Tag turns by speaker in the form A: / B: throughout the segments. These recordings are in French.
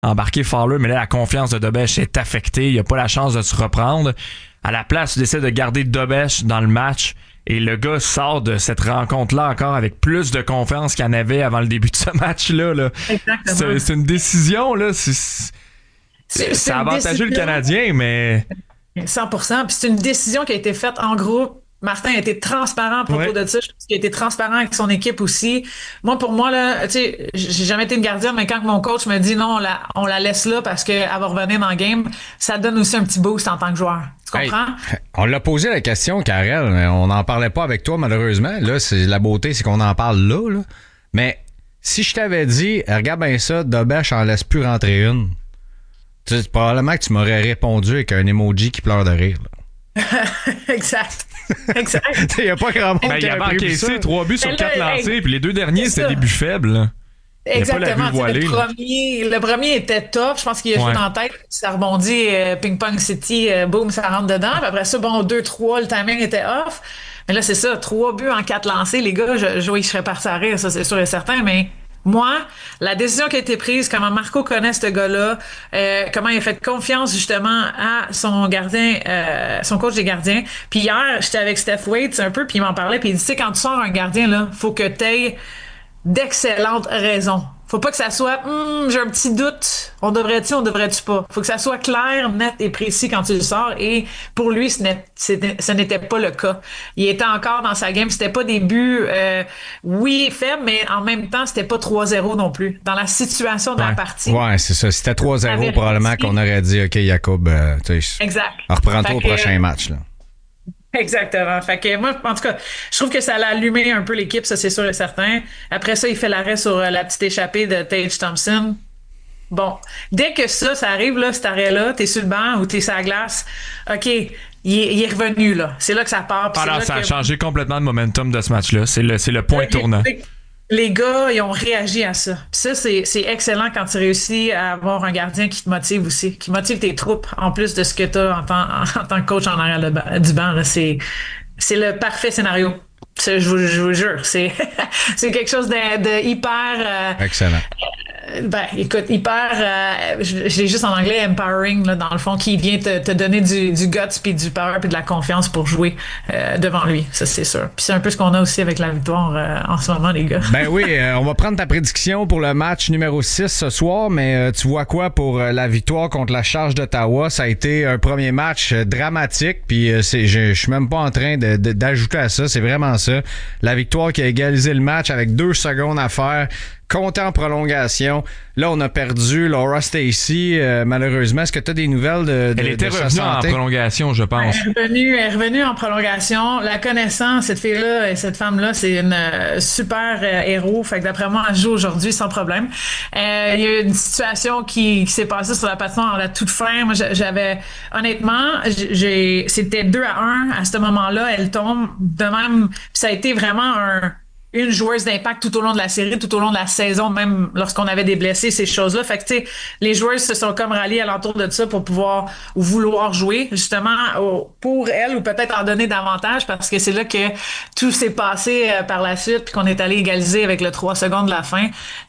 A: embarquer Fowler, mais là, la confiance de Dobesch est affectée. Il n'a pas la chance de se reprendre. À la place, tu décides de garder Dobesch dans le match. Et le gars sort de cette rencontre-là encore avec plus de confiance qu'il en avait avant le début de ce match-là. Là.
B: Exactement.
A: C'est une décision, là. Ça a avantagé le Canadien, mais...
B: 100%. Puis c'est une décision qui a été faite en groupe. Martin a été transparent à propos de ça. Je pense qu'il a été transparent avec son équipe aussi. Moi, pour moi, là, tu sais, j'ai jamais été une gardienne, mais quand mon coach me dit non, on la laisse là parce qu'elle va revenir dans le game, ça donne aussi un petit boost en tant que joueur. Tu comprends?
C: Hey, on l'a posé la question, Karel, mais on n'en parlait pas avec toi, malheureusement. Là, la beauté, c'est qu'on en parle là. Mais si je t'avais dit, regarde bien ça, Dobesch en laisse plus rentrer une, probablement que tu m'aurais répondu avec un emoji qui pleure de rire.
B: Exact.
C: Il n'y a pas grand monde
A: qui a encaissé 3 buts sur 4 lancés, puis les 2 derniers, c'était des buts faibles. Là.
B: Exactement. Le premier était top. Je pense qu'il a joué dans la tête. Ça rebondit, ping-pong city, boum, ça rentre dedans. Puis après ça, 2-3, le timing était off. Mais là, c'est ça, 3 buts en 4 lancés. Les gars, je serais parti à rire, ça, c'est sûr et certain. Mais moi, la décision qui a été prise, comment Marco connaît ce gars-là, comment il a fait confiance justement à son gardien, son coach des gardiens. Puis hier, j'étais avec Steph Waite un peu, puis il m'en parlait, puis il dit, tu sais, quand tu sors un gardien, là, faut que t'aies d'excellentes raisons. Faut pas que ça soit j'ai un petit doute, on devrait-tu pas. Faut que ça soit clair, net et précis quand tu le sors, et pour lui ce n'était pas le cas. Il était encore dans sa game, c'était pas des buts faibles, mais en même temps c'était pas 3-0 non plus dans la situation de la partie.
C: Ouais, c'est ça, c'était 3-0 probablement qu'on aurait dit OK Jacob,
B: exact.
C: Reprends-toi au prochain match là.
B: Exactement. Fait que moi, en tout cas, je trouve que ça l'a allumé un peu l'équipe, ça c'est sûr et certain. Après ça, il fait l'arrêt sur la petite échappée de Tage Thompson. Bon, dès que ça arrive, là, cet arrêt-là, t'es sur le banc ou t'es sur la glace, OK, il est revenu, là. C'est là que ça part.
A: Alors, ça a changé complètement le momentum de ce match-là. C'est le point tournant.
B: Les gars, ils ont réagi à ça. Puis ça, c'est excellent quand tu réussis à avoir un gardien qui te motive aussi, qui motive tes troupes, en plus de ce que tu as en tant que coach en arrière du banc. Là, c'est le parfait scénario. Je vous jure, c'est quelque chose de hyper...
C: excellent.
B: Écoute, je l'ai juste en anglais, empowering, là, dans le fond, qui vient te donner du guts, puis du power, puis de la confiance pour jouer devant lui, ça c'est sûr. Puis c'est un peu ce qu'on a aussi avec la victoire en ce moment, les gars.
C: Ben oui, on va prendre ta prédiction pour le match numéro 6 ce soir, mais tu vois quoi pour la victoire contre la Charge d'Ottawa? Ça a été un premier match dramatique, puis je suis même pas en train d'ajouter à ça, c'est vraiment ça. La victoire qui a égalisé le match avec 2 secondes à faire, compté en prolongation. Là, on a perdu Laura Stacey, malheureusement. Est-ce que tu as des nouvelles de
A: Elle était revenue en prolongation, je pense.
B: Elle est revenue en prolongation. La connaissance, cette fille-là et cette femme-là, c'est une super héros. Fait que d'après moi, elle joue aujourd'hui sans problème. Il y a une situation qui s'est passée sur la patinoire à la toute fin. Moi, honnêtement, c'était 2-1 à ce moment-là. Elle tombe de même. Puis ça a été vraiment une joueuse d'impact tout au long de la série, tout au long de la saison, même lorsqu'on avait des blessés, ces choses-là. Fait que, tu sais, les joueuses se sont comme ralliées alentour de ça pour pouvoir ou vouloir jouer, justement, pour elles, ou peut-être en donner davantage, parce que c'est là que tout s'est passé par la suite, puis qu'on est allé égaliser avec le 3 secondes de la fin.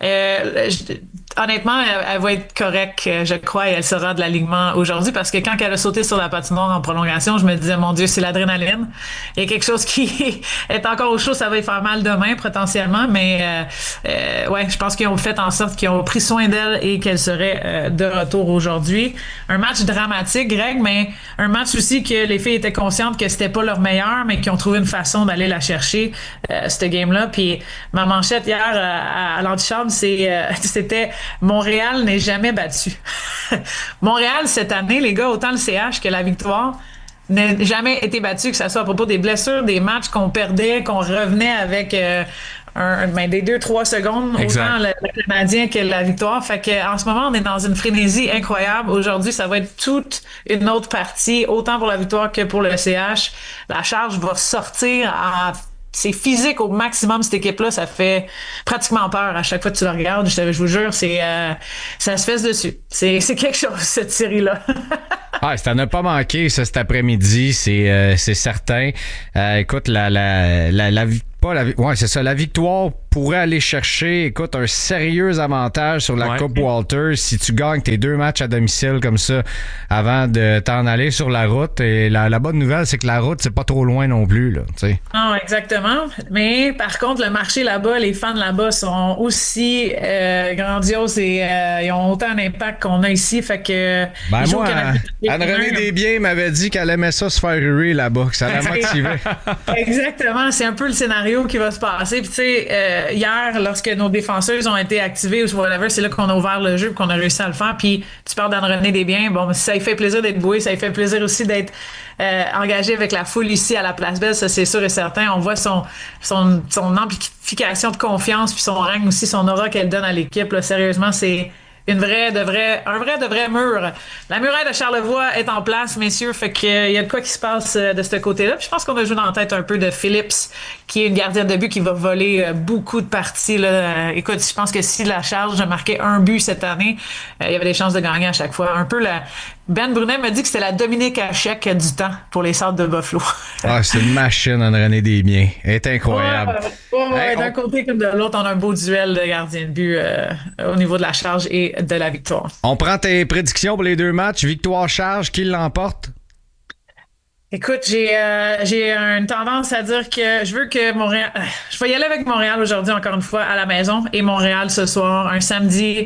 B: Honnêtement, elle va être correcte, je crois, et elle sera de l'alignement aujourd'hui, parce que quand elle a sauté sur la patinoire en prolongation, je me disais, mon Dieu, c'est l'adrénaline. Il y a quelque chose qui est encore au chaud, ça va y faire mal demain, potentiellement, mais je pense qu'ils ont fait en sorte qu'ils ont pris soin d'elle et qu'elle serait de retour aujourd'hui. Un match dramatique, Greg, mais un match aussi que les filles étaient conscientes que c'était pas leur meilleur, mais qui ont trouvé une façon d'aller la chercher, cette game-là. Puis ma manchette hier à l'antichambre, c'était Montréal n'est jamais battu. Montréal, cette année, les gars, autant le CH que la victoire, n'a jamais été battu, que ce soit à propos des blessures, des matchs qu'on perdait, qu'on revenait avec des 2-3 secondes, autant le Canadien que la victoire. Fait que en ce moment, on est dans une frénésie incroyable. Aujourd'hui, ça va être toute une autre partie, autant pour la victoire que pour le CH. La charge va sortir c'est physique au maximum, cette équipe-là. Ça fait pratiquement peur à chaque fois que tu la regardes. Je vous jure, ça se fesse dessus. C'est quelque chose, cette série-là.
C: Ça n'a pas manqué, ça, cet après-midi, c'est certain. Écoute, la victoire pourrait aller chercher, écoute, un sérieux avantage sur la Coupe Walters si tu gagnes tes 2 matchs à domicile comme ça avant de t'en aller sur la route. Et la bonne nouvelle, c'est que la route, c'est pas trop loin non plus, là, tu sais.
B: Non, exactement. Mais par contre, le marché là-bas, les fans là-bas sont aussi grandioses et ils ont autant d'impact qu'on a ici. Fait que
C: moi, Anne-Renée Desbiens m'avait dit qu'elle aimait ça se faire ruer là-bas, que ça la motivait.
B: Exactement, c'est un peu le scénario qui va se passer. Puis tu sais, hier, lorsque nos défenseuses ont été activées ou whatever, c'est là qu'on a ouvert le jeu et qu'on a réussi à le faire. Puis tu parles d'Anne-Renée Desbiens, bon, ça lui fait plaisir d'être bouée, ça lui fait plaisir aussi d'être engagé avec la foule ici à la Place Belle, ça c'est sûr et certain. On voit son amplification de confiance puis son règne aussi, son aura qu'elle donne à l'équipe. Là, sérieusement, c'est un vrai de vrai mur. La muraille de Charlevoix est en place, messieurs, fait qu'il y a de quoi qui se passe de ce côté-là. Puis je pense qu'on a joué dans la tête un peu de Phillips, qui est une gardienne de but qui va voler beaucoup de parties. Là. Écoute, je pense que si la Charge marquait un but cette année, il y avait des chances de gagner à chaque fois. Un peu Ben Brunet m'a dit que c'était la Dominique Hachek du temps pour les Sables de Buffalo.
C: C'est une machine, Anne-Renée Desbiens. Elle est incroyable.
B: D'un côté comme de l'autre, on a un beau duel de gardiens de but au niveau de la Charge et de la victoire.
C: On prend tes prédictions pour les 2 matchs. Victoire-Charge, qui l'emporte?
B: Écoute, j'ai une tendance à dire que je veux que Montréal... Je vais y aller avec Montréal aujourd'hui, encore une fois, à la maison. Et Montréal ce soir, un samedi,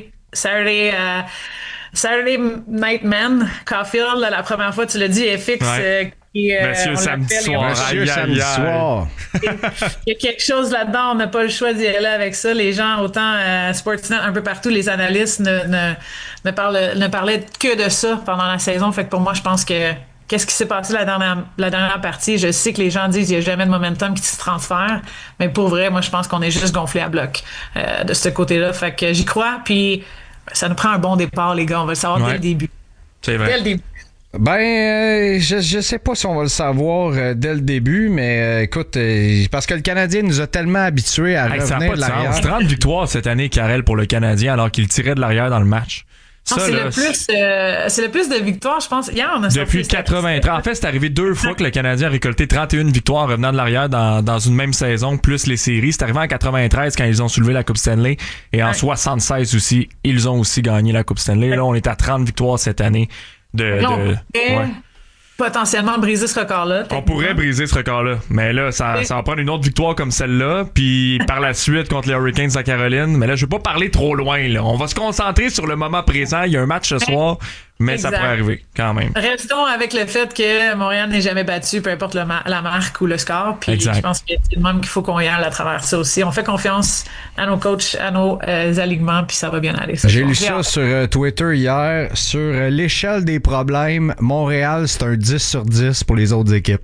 B: Saturday Night Man, Caulfield, la première fois, tu l'as dit, FX...
A: Monsieur samedi soir.
C: Samedi soir.
B: Il y a quelque chose là-dedans, on n'a pas le choix d'y aller avec ça. Les gens, autant Sportsnet, un peu partout, les analystes ne parlaient que de ça pendant la saison. Fait que pour moi, je pense que qu'est-ce qui s'est passé la dernière partie? Je sais que les gens disent qu'il n'y a jamais de momentum qui se transfère, mais pour vrai, moi, je pense qu'on est juste gonflé à bloc de ce côté-là. Fait que j'y crois, puis ça nous prend un bon départ, les gars. On va le savoir dès le début.
A: C'est vrai.
B: Dès le début.
C: Je sais pas si on va le savoir dès le début, mais écoute, parce que le Canadien nous a tellement habitués à revenir de l'arrière.
A: 30 victoires cette année, Karel, pour le Canadien, alors qu'il tirait de l'arrière dans le match.
B: Ça, c'est le plus de victoires, je pense. Hier, on a
A: depuis 83. En fait, c'est arrivé 2 fois que le Canadien a récolté 31 victoires en revenant de l'arrière dans une même saison, plus les séries. C'est arrivé en 93 quand ils ont soulevé la Coupe Stanley. Et en 76 aussi, ils ont aussi gagné la Coupe Stanley. Là, on est à 30 victoires cette année.
B: Potentiellement briser ce record-là.
A: On pourrait briser ce record-là. Mais là, ça va prendre une autre victoire comme celle-là. Puis par la suite contre les Hurricanes de Caroline. Mais là, je ne vais pas parler trop loin. Là. On va se concentrer sur le moment présent. Il y a un match ce soir. Mais exact. Ça pourrait arriver quand même.
B: Restons avec le fait que Montréal n'est jamais battu, peu importe la marque ou le score. Puis je pense que c'est le même qu'il faut qu'on y aille à travers ça aussi. On fait confiance à nos coachs, à nos alignements, puis ça va bien aller.
C: J'ai lu ça sur Twitter hier. Sur l'échelle des problèmes, Montréal, c'est un 10 sur 10 pour les autres équipes.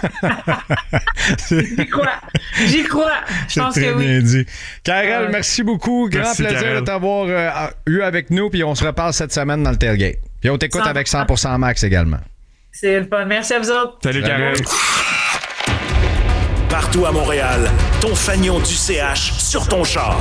B: J'y crois. Je pense que oui.
C: Bien dit. Karel, merci beaucoup. Grand plaisir Karel. De t'avoir eu avec nous. Puis on se reparle cette semaine dans le tailgate. Puis on t'écoute avec 100% Max également.
B: C'est le fun. Merci à vous autres.
A: Salut, Karel.
D: Partout à Montréal, ton fanion du CH sur ton char.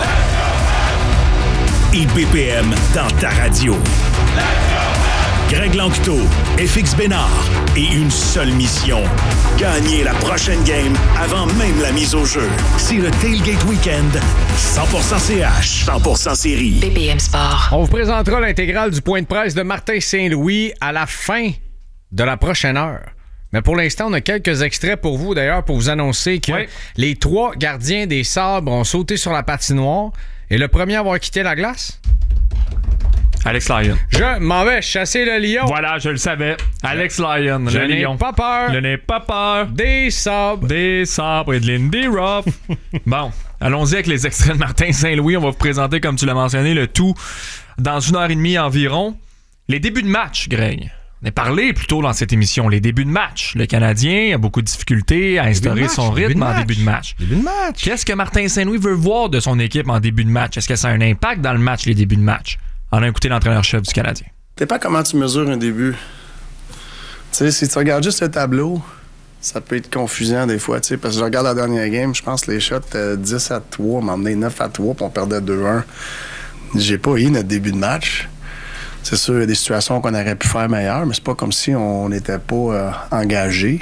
D: IBPM dans ta radio. Greg Lanctot, FX Bénard et une seule mission. Gagner la prochaine game avant même la mise au jeu. C'est le Tailgate Weekend. 100% CH, 100% série.
E: BPM Sport.
C: On vous présentera l'intégrale du point de presse de Martin Saint-Louis à la fin de la prochaine heure. Mais pour l'instant, on a quelques extraits pour vous, d'ailleurs, pour vous annoncer que les 3 gardiens des Sabres ont sauté sur la patinoire. Et le premier à avoir quitté la glace?
A: Alex Lyon.
C: Je m'en vais chasser le lion.
A: Voilà, je le savais. Alex Lyon,
C: le lion. Pas peur.
A: Je n'ai pas peur.
C: Des sabres.
A: Des sabres et de Lindy Ruff. Bon, allons-y avec les extraits de Martin Saint-Louis. On va vous présenter, comme tu l'as mentionné, le tout dans 1h30 environ. Les débuts de match, Greg. On a parlé plus tôt dans cette émission. Les débuts de match. Le Canadien a beaucoup de difficultés à instaurer son rythme en début de match.
C: Début de match.
A: Qu'est-ce que Martin Saint-Louis veut voir de son équipe en début de match? Est-ce que ça a un impact dans le match, les débuts de match? On a écouté l'entraîneur-chef du Canadien.
F: Je sais pas comment tu mesures un début. Tu sais, si tu regardes juste le tableau, ça peut être confusant des fois, tu sais, parce que je regarde la dernière game, je pense que les shots 10-3, on m'a emmené 9-3, puis on perdait 2-1. J'ai pas eu notre début de match. C'est sûr, il y a des situations qu'on aurait pu faire meilleures, mais c'est pas comme si on n'était pas engagé.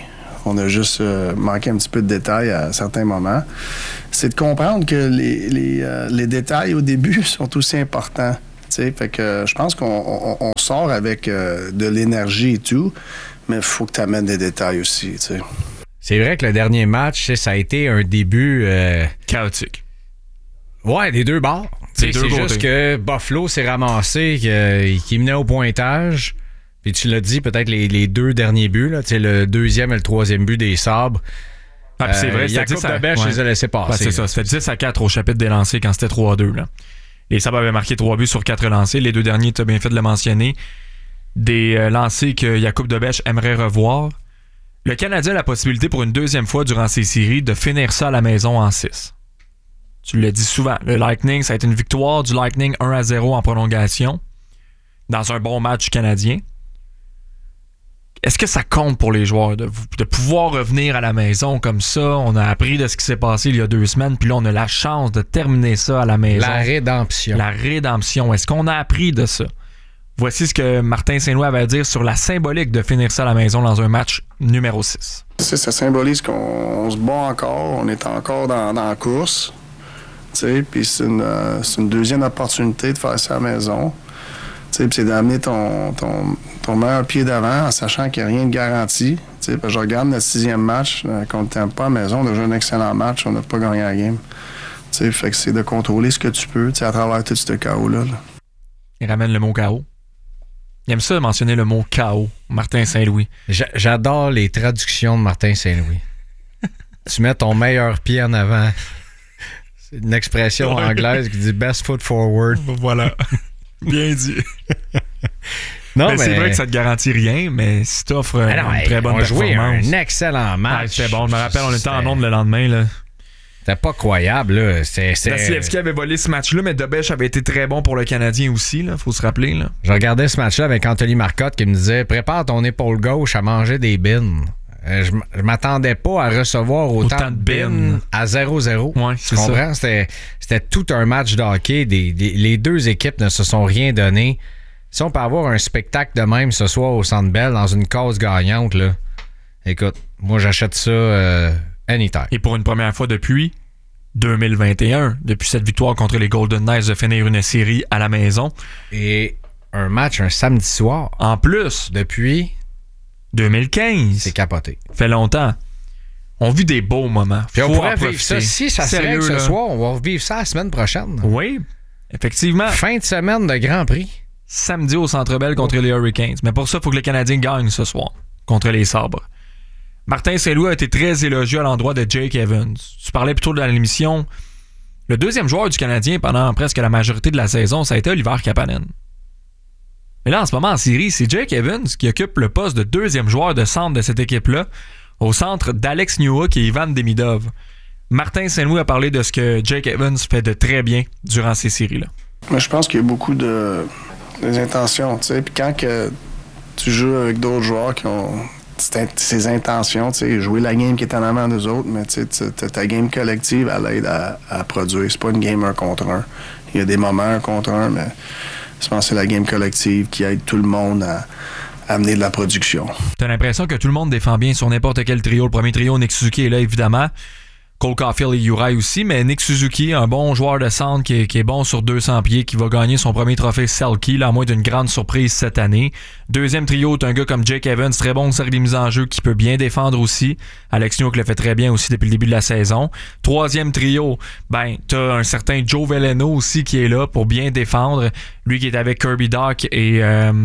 F: On a juste manqué un petit peu de détails à certains moments. C'est de comprendre que les détails au début sont aussi importants. T'sais, fait que je pense qu'on sort avec de l'énergie et tout, mais il faut que tu amènes des détails aussi. T'sais.
C: C'est vrai que le dernier match, ça a été un début
A: chaotique.
C: Ouais, des deux bords. C'est juste que Buffalo s'est ramassé, qui menait au pointage. Puis tu l'as dit, peut-être les deux derniers buts, là, le deuxième et le troisième but des Sabres.
A: Ah, c'est vrai,
C: Jakub Dobeš les a laissés passer.
A: C'est ça, c'était 10-4 au chapitre des lancers quand c'était 3-2. Là. Les Sabres avaient marqué 3 buts sur 4 lancers. Les deux derniers, tu as bien fait de le mentionner. Des lancers que Jakub Dobeš aimerait revoir. Le Canadien a la possibilité pour une deuxième fois durant ces séries de finir ça à la maison en 6. Tu le dis souvent. Le Lightning, ça a été une victoire du Lightning 1-0 en prolongation dans un bon match canadien. Est-ce que ça compte pour les joueurs de pouvoir revenir à la maison comme ça? On a appris de ce qui s'est passé il y a 2 semaines, puis là, on a la chance de terminer ça à la maison.
C: La rédemption.
A: La rédemption. Est-ce qu'on a appris de ça? Voici ce que Martin Saint-Louis avait à dire sur la symbolique de finir ça à la maison dans un match numéro 6.
F: Ça symbolise qu'on se bat encore, on est encore dans la course. Puis c'est une deuxième opportunité de faire ça à la maison. Puis c'est d'amener ton meilleur pied d'avant en sachant qu'il n'y a rien de garanti. Je regarde notre 6e match contre Tampa à la maison, on a joué un excellent match, on n'a pas gagné la game. Fait que c'est de contrôler ce que tu peux à travers tout ce chaos-là.
A: Il ramène le mot chaos. Il aime ça mentionner le mot chaos, Martin Saint-Louis.
C: J'adore les traductions de Martin Saint-Louis. Tu mets ton meilleur pied en avant. C'est une expression anglaise qui dit best foot forward.
A: Voilà. Bien dit.
C: Non, mais
A: c'est vrai que ça te garantit rien, mais si tu offres une très bonne performance.
C: On a joué un excellent match.
A: C'était bon. Je me rappelle, on était en onde le lendemain. Là.
C: C'était pas croyable. Là.
A: Vasilevski avait volé ce match-là, mais Dobeš avait été très bon pour le Canadien aussi. Il faut se rappeler. Là.
C: Je regardais ce match-là avec Anthony Marcotte qui me disait « Prépare ton épaule gauche à manger des bines ». Je m'attendais pas à recevoir autant de bines à 0-0.
A: Ouais,
C: tu comprends? C'était tout un match de hockey. Les deux équipes ne se sont rien donné. Si on peut avoir un spectacle de même ce soir au Centre Bell dans une cause gagnante, là, écoute, moi j'achète ça anytime.
A: Et pour une première fois depuis 2021, depuis cette victoire contre les Golden Knights de finir une série à la maison.
C: Et un match un samedi soir.
A: En plus.
C: Depuis
A: 2015.
C: C'est capoté.
A: Fait longtemps. On vit des beaux moments.
C: Puis on pourrait vivre ça. Si ça se règle ce soir, on va revivre ça la semaine prochaine.
A: Oui, effectivement.
C: Fin de semaine de Grand Prix.
A: Samedi au Centre Bell contre les Hurricanes. Mais pour ça, il faut que le Canadien gagne ce soir contre les Sabres. Martin Saint-Louis a été très élogieux à l'endroit de Jake Evans. Tu parlais plutôt dans l'émission. Le deuxième joueur du Canadien pendant presque la majorité de la saison, ça a été Oliver Kapanen. Mais là, en ce moment, en série, c'est Jake Evans qui occupe le poste de deuxième joueur de centre de cette équipe-là, au centre d'Alex Newhook et Ivan Demidov. Martin Saint-Louis a parlé de ce que Jake Evans fait de très bien durant ces séries-là.
F: Mais je pense qu'il y a beaucoup des intentions, tu sais. Puis quand que tu joues avec d'autres joueurs qui ont ces intentions, tu sais, jouer la game qui est en avant d'eux autres, mais tu sais, ta game collective, elle aide à produire. C'est pas une game 1 contre 1. Il y a des moments 1 contre 1, mais je pense que c'est la game collective qui aide tout le monde à amener de la production.
A: T'as l'impression que tout le monde défend bien sur n'importe quel trio. Le premier trio, Nick Suzuki est là, évidemment. Cole Caulfield et Uri aussi, mais Nick Suzuki, un bon joueur de centre qui est bon sur 200 pieds, qui va gagner son premier trophée Selke, là, à moins d'une grande surprise cette année. Deuxième trio, t'as un gars comme Jake Evans, très bon sur des mises en jeu, qui peut bien défendre aussi. Alex Newhook le fait très bien aussi depuis le début de la saison. Troisième trio, t'as un certain Joe Veleno aussi qui est là pour bien défendre. Lui qui est avec Kirby Dach et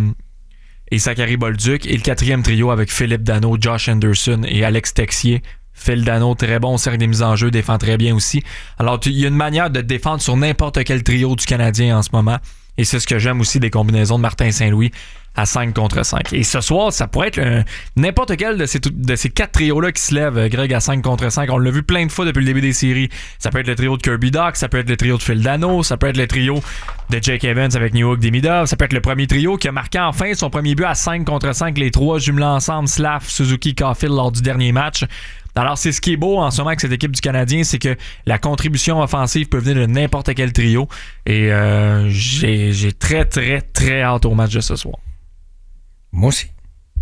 A: Zachary Bolduc. Et le quatrième trio avec Philippe Danault, Josh Anderson et Alex Texier. Phil Danault, très bon, cercle des mises en jeu, défend très bien aussi. Alors, il y a une manière de défendre sur n'importe quel trio du Canadien en ce moment. Et c'est ce que j'aime aussi des combinaisons de Martin Saint-Louis à 5 contre 5. Et ce soir, ça pourrait être n'importe quel de ces 4 trios-là qui se lèvent, Greg, à 5 contre 5. On l'a vu plein de fois depuis le début des séries. Ça peut être le trio de Kirby Dach, ça peut être le trio de Phil Danault, ça peut être le trio de Jake Evans avec Newhook Demidov, ça peut être le premier trio qui a marqué enfin son premier but à 5 contre 5, les trois jumelés ensemble, Slav, Suzuki, Caulfield lors du dernier match. Alors, c'est ce qui est beau en ce moment avec cette équipe du Canadien, c'est que la contribution offensive peut venir de n'importe quel trio. Et j'ai très, très, très hâte au match de ce soir.
C: Moi aussi.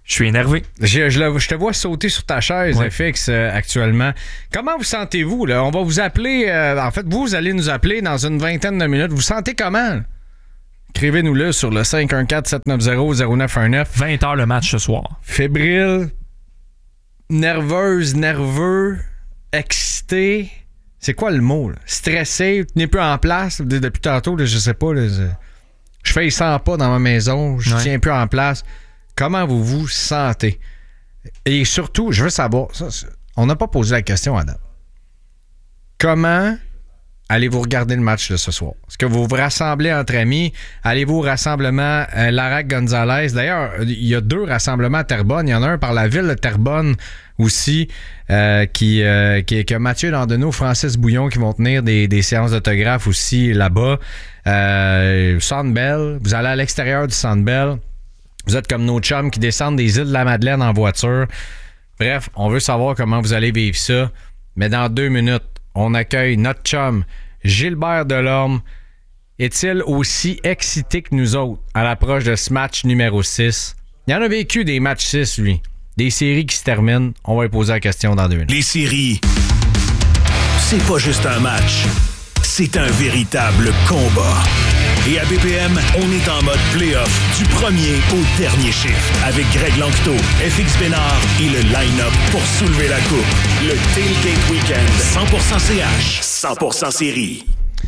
A: Je suis énervé.
C: Je te vois sauter sur ta chaise, FX, actuellement. Comment vous sentez-vous, là? On va vous appeler... en fait, vous allez nous appeler dans une vingtaine de minutes. Vous sentez comment? Écrivez-nous-le sur le 514-790-0919.
A: 20h le match ce soir.
C: Fébrile, nerveuse, nerveux, excité. C'est quoi le mot, là? Stressé, tenez plus en place. Depuis tantôt, là, je sais pas. Là, je fais 100 pas dans ma maison. Je tiens plus en place. Comment vous vous sentez? Et surtout, je veux savoir, on n'a pas posé la question à date. Comment allez-vous regarder le match de ce soir? Est-ce que vous vous rassemblez entre amis? Allez-vous au rassemblement Larac-Gonzalez? D'ailleurs, il y a 2 rassemblements à Terrebonne. Il y en a un par la ville de Terrebonne aussi, qui a Mathieu Landonneau, Francis Bouillon qui vont tenir des séances d'autographes aussi là-bas. Centre Bell, vous allez à l'extérieur du Centre Bell. Vous êtes comme nos chums qui descendent des îles de la Madeleine en voiture. Bref, on veut savoir comment vous allez vivre ça. Mais dans 2 minutes, on accueille notre chum Gilbert Delorme. Est-il aussi excité que nous autres à l'approche de ce match numéro 6? Il en a vécu des matchs 6, lui. Des séries qui se terminent. On va lui poser la question dans 2 minutes.
D: Les séries, c'est pas juste un match. C'est un véritable combat. Et à BPM, on est en mode play-off du premier au dernier chiffre avec Greg Lanctot, FX Bénard et le line-up pour soulever la coupe. Le Tailgate Weekend, 100% CH, 100% série.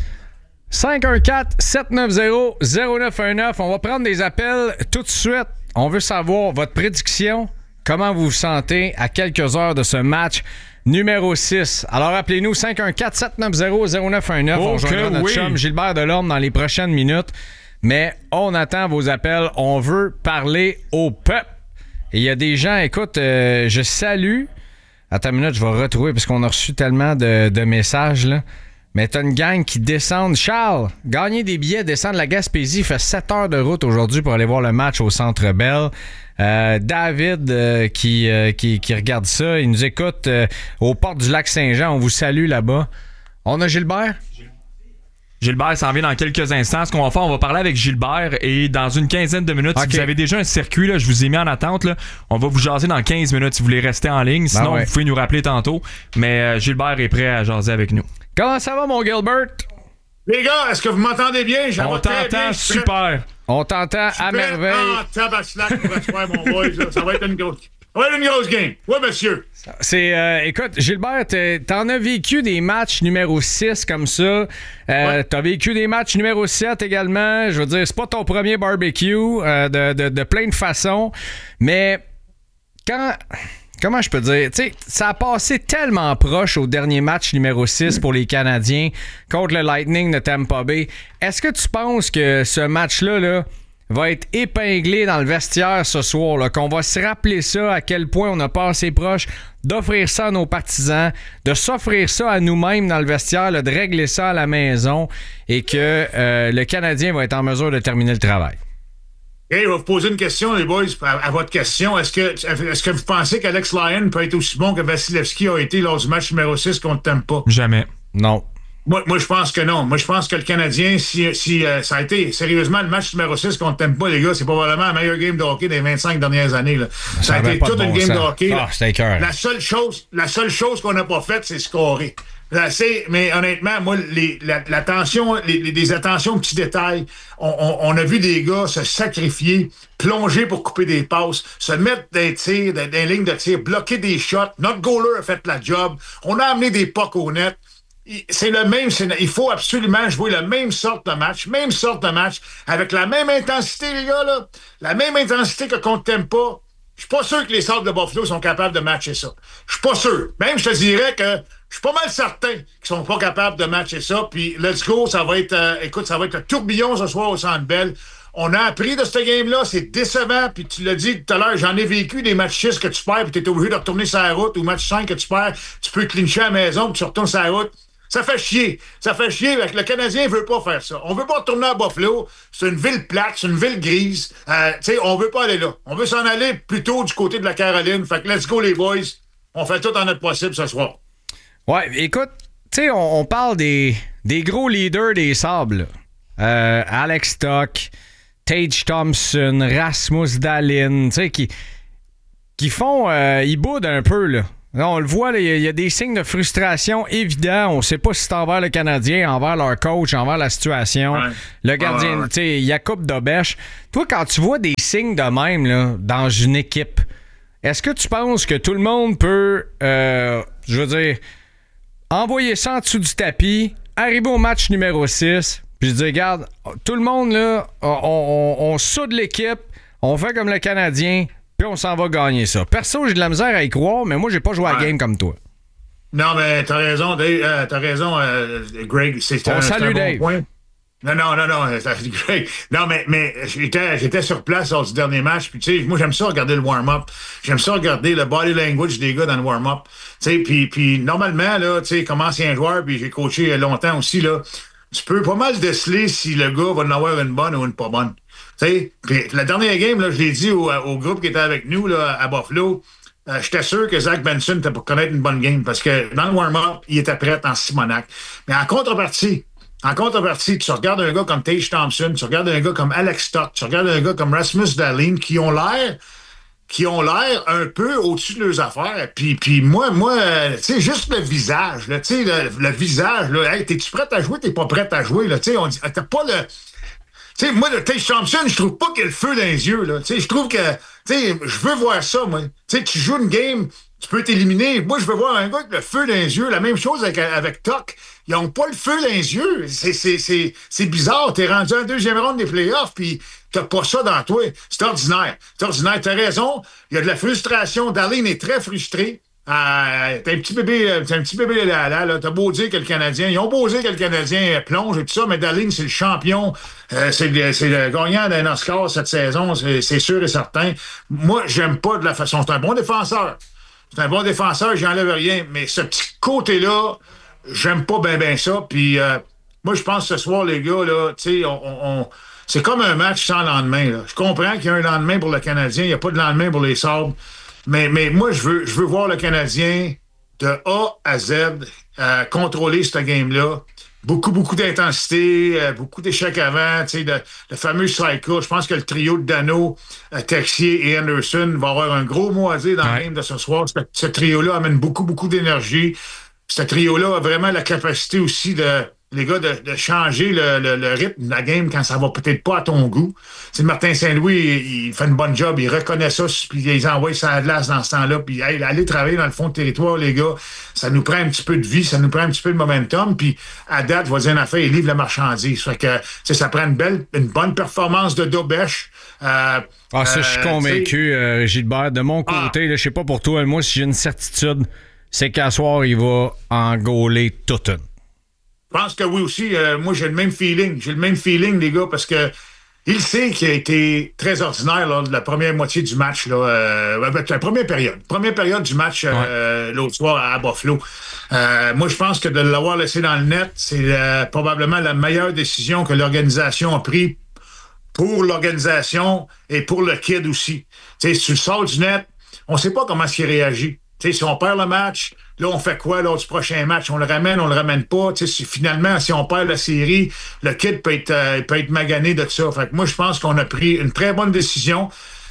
C: 514-790-0919. On va prendre des appels tout de suite. On veut savoir votre prédiction. Comment vous vous sentez à quelques heures de ce match numéro 6. Alors, appelez-nous 514-790-0919. On rejoindra notre chum Gilbert Delorme dans les prochaines minutes. Mais on attend vos appels. On veut parler au peuple. Et il y a des gens, écoute, je salue. Attends une minute, je vais retrouver parce qu'on a reçu tellement de messages, là. Mais t'as une gang qui descend. Charles, gagner des billets, descendre la Gaspésie, fait 7 heures de route aujourd'hui pour aller voir le match au Centre Bell. David qui regarde ça, il nous écoute aux portes du lac Saint-Jean. On vous salue là-bas. On a Gilbert?
A: Gilbert s'en vient dans quelques instants. Ce qu'on va faire, on va parler avec Gilbert et dans une quinzaine de minutes, si vous avez déjà un circuit, là, je vous ai mis en attente, là, on va vous jaser dans 15 minutes si vous voulez rester en ligne. Sinon, vous pouvez nous rappeler tantôt. Mais Gilbert est prêt à jaser avec nous.
C: Comment ça va, mon Gilbert?
E: Les gars, est-ce que vous m'entendez bien?
A: On t'entend super.
C: On t'entend à merveille.
E: Ah, tabaslac pour asseoir, mon boy. Ça va être une grosse game. Oui, monsieur.
C: Écoute, Gilbert, t'en as vécu des matchs numéro 6 comme ça. T'as vécu des matchs numéro 7 également. Je veux dire, c'est pas ton premier barbecue de plein de façons. Mais comment je peux dire? Tu sais, ça a passé tellement proche au dernier match numéro 6 pour les Canadiens contre le Lightning de Tampa Bay. Est-ce que tu penses que ce match-là là, va être épinglé dans le vestiaire ce soir? Là, qu'on va se rappeler ça, à quel point on a passé proche d'offrir ça à nos partisans, de s'offrir ça à nous-mêmes dans le vestiaire, là, de régler ça à la maison et que le Canadien va être en mesure de terminer le travail?
E: Hey, je vais vous poser une question, les boys, à votre question. Est-ce que vous pensez qu'Alex Lyon peut être aussi bon que Vasilevski a été lors du match numéro 6 contre Tampa?
A: Jamais.
C: Non.
E: Moi, je pense que non. Moi, je pense que le Canadien, si ça a été sérieusement le match numéro 6 contre Tampa, les gars, c'est probablement la meilleure game de hockey des 25 dernières années. Là. Ça a été toute une game de hockey.
C: C'était cœur.
E: La seule chose qu'on n'a pas faite, c'est scorer. Mais honnêtement, moi, l'attention, les attentions aux petits détails, on a vu des gars se sacrifier, plonger pour couper des passes, se mettre des tirs, des lignes de tir, bloquer des shots. Notre goaler a fait la job. On a amené des pucks au net. C'est le même scénario. Il faut absolument jouer la même sorte de match, avec la même intensité, les gars, là. La même intensité que contre Tampa. Je suis pas sûr que les Sabres de Buffalo sont capables de matcher ça. Je suis pas sûr. Même, je te dirais que je suis pas mal certain qu'ils sont pas capables de matcher ça. Puis, let's go, ça va être le tourbillon ce soir au Centre Bell. On a appris de ce game-là, c'est décevant. Puis, tu l'as dit tout à l'heure, j'en ai vécu des matchs 6 que tu perds, puis t'es obligé de retourner sur la route, ou match 5 que tu perds, tu peux clincher à la maison, puis tu retournes sur la route. Ça fait chier. Le Canadien veut pas faire ça. On veut pas retourner à Buffalo. C'est une ville plate, c'est une ville grise. On veut pas aller là. On veut s'en aller plutôt du côté de la Caroline. Fait que let's go, les boys. On fait tout en notre possible ce soir.
C: Ouais, écoute, tu sais, on parle des gros leaders des Sables. Alex Stock, Tage Thompson, Rasmus Dahlin, tu sais, qui font... ils boudent un peu, là. Là, on le voit, il y a des signes de frustration évidents. On ne sait pas si c'est envers le Canadien, envers leur coach, envers la situation. Ouais. Le gardien, tu sais, Jakub Dobeš. Toi, quand tu vois des signes de même là, dans une équipe, est-ce que tu penses que tout le monde peut, je veux dire, envoyer ça en dessous du tapis, arriver au match numéro 6, puis dire, regarde, tout le monde, là, on soude l'équipe, on fait comme le Canadien, puis on s'en va gagner ça. Perso, j'ai de la misère à y croire, mais moi, j'ai pas joué à la game comme toi.
E: Non, mais t'as raison, Dave, Greg. C'est un bon point. Non, Greg. Non, mais j'étais sur place lors du dernier match, puis tu sais, moi, j'aime ça regarder le warm-up. J'aime ça regarder le body language des gars dans le warm-up. Tu sais, puis normalement, là, tu sais, comme ancien joueur, puis j'ai coaché longtemps aussi, là, tu peux pas mal déceler si le gars va en avoir une bonne ou une pas bonne. Tu sais, puis la dernière game, là, je l'ai dit au groupe qui était avec nous là, à Buffalo, j'étais sûr que Zach Benson était pour connaître une bonne game parce que dans le warm-up, il était prêt en Simonac. Mais en contrepartie, tu regardes un gars comme Tage Thompson, tu regardes un gars comme Alex Stock, tu regardes un gars comme Rasmus Dahlin qui ont l'air un peu au-dessus de leurs affaires. Puis moi, tu sais, juste le visage, là, tu sais, le visage, là, hey, t'es-tu prêt à jouer, t'es pas prêt à jouer, là, tu sais, on dit, t'as pas le... Tu sais, moi, le Tage Thompson, je trouve pas qu'il y a le feu dans les yeux, là. Tu sais, je trouve que, tu sais, je veux voir ça, moi. Tu sais, tu joues une game, tu peux t'éliminer. Moi, je veux voir un gars avec le feu dans les yeux. La même chose avec Tuck. Ils ont pas le feu dans les yeux. C'est bizarre. T'es rendu en deuxième ronde des playoffs, puis t'as pas ça dans toi. C'est ordinaire. T'as raison. Il y a de la frustration. Dahlin est très frustré. T'es un petit bébé là. T'as beau dire que le Canadien, ils ont beau dire que le Canadien plonge et tout ça, mais Dahlin, c'est le champion, c'est le gagnant d'un Oscar cette saison, c'est sûr et certain. Moi, j'aime pas de la façon. C'est un bon défenseur. J'enlève rien, mais ce petit côté-là, j'aime pas ben ça. Puis moi, je pense que ce soir, les gars, là, tu sais, c'est comme un match sans lendemain. Là. Je comprends qu'il y a un lendemain pour le Canadien, il n'y a pas de lendemain pour les Sabres. Mais moi, je veux voir le Canadien de A à Z contrôler ce game-là. Beaucoup d'intensité, beaucoup d'échecs avant, tu sais, le fameux cycle. Je pense que le trio de Dano, Texier et Anderson va avoir un gros mot à dire dans le game de ce soir. Ce trio-là amène beaucoup d'énergie. Ce trio-là a vraiment la capacité aussi les gars, de changer le rythme de la game quand ça va peut-être pas à ton goût. C'est Martin Saint-Louis, il fait une bonne job, il reconnaît ça, puis il les envoie sur la glace dans ce temps-là, puis hey, allez travailler dans le fond de territoire, les gars, ça nous prend un petit peu de vie, ça nous prend un petit peu de momentum, puis à date, je vais dire une affaire, il livre la marchandise. Fait que, ça prend une bonne performance de Dobeš.
C: Ça, je suis convaincu, Gilbert. De mon côté, je sais pas pour toi, moi, si j'ai une certitude, c'est qu'à soir, il va en gauler toute une.
E: Je pense que oui aussi. Moi, j'ai le même feeling. Les gars, parce que il sait qu'il a été très ordinaire lors de la première moitié du match. La première période du match l'autre soir à Buffalo. Moi, je pense que de l'avoir laissé dans le net, c'est probablement la meilleure décision que l'organisation a prise pour l'organisation et pour le kid aussi. T'sais, si tu le sors du net, on ne sait pas comment il réagit. T'sais, si on perd le match, là, on fait quoi lors du prochain match? On le ramène pas. Finalement, si on perd la série, le kid peut être magané de ça. Fait que moi, je pense qu'on a pris une très bonne décision.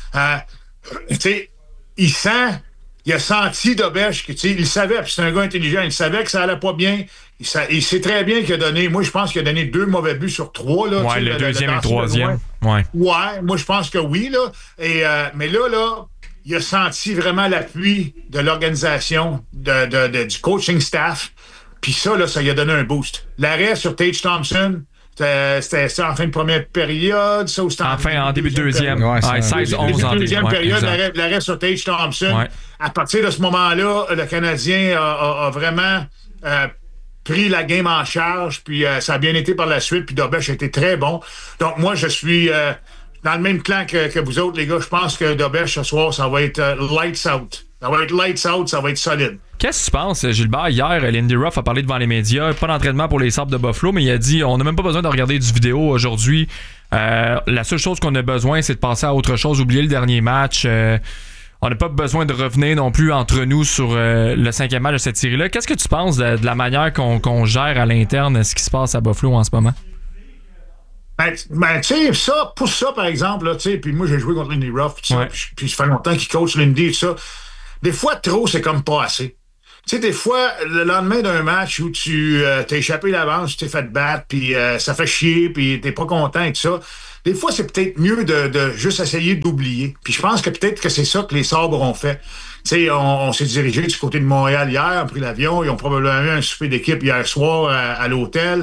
E: Il a senti Dobeš, il savait, puis c'est un gars intelligent, il savait que ça allait pas bien. Il sait très bien qu'il a donné, moi, je pense qu'il a donné 2 mauvais buts sur 3. Là,
A: le deuxième et le troisième. Ouais,
E: moi, je pense que oui. Là. Mais là, il a senti vraiment l'appui de l'organisation, du coaching staff. Puis ça lui a donné un boost. L'arrêt sur Tage Thompson, c'était ça en fin de première période, ça ou c'était
A: en début de deuxième. 16-11 en
E: deuxième période, l'arrêt sur Tage Thompson. Ouais. À partir de ce moment-là, le Canadien a vraiment pris la game en charge, puis ça a bien été par la suite, puis Dobeš a été très bon. Donc moi, je suis dans le même clan que vous autres, les gars. Je pense que Dobeš, ce soir, ça va être lights out. Ça va être lights out, ça va être solide.
A: Qu'est-ce que tu penses, Gilbert? Hier, Lindy Ruff a parlé devant les médias, pas d'entraînement pour les Sabres de Buffalo, mais il a dit on n'a même pas besoin de regarder du vidéo aujourd'hui. La seule chose qu'on a besoin, c'est de passer à autre chose, oublier le dernier match. On n'a pas besoin de revenir non plus entre nous sur le 5e match de cette série-là. Qu'est-ce que tu penses de la manière qu'on gère à l'interne ce qui se passe à Buffalo en ce moment?
E: Ben, tu sais, ça, pour ça, par exemple, là, tu sais, puis moi, j'ai joué contre Lindy Ruff, puis ça fait longtemps qu'il coach Lindy et tout ça. Des fois, trop, c'est comme pas assez. Tu sais, des fois, le lendemain d'un match où tu t'as échappé l'avance, tu t'es fait battre, puis ça fait chier, puis t'es pas content et tout ça, des fois, c'est peut-être mieux de juste essayer d'oublier. Puis je pense que peut-être que c'est ça que les Sabres ont fait. Tu sais, on s'est dirigé du côté de Montréal hier, on a pris l'avion, ils ont probablement eu un souper d'équipe hier soir à l'hôtel.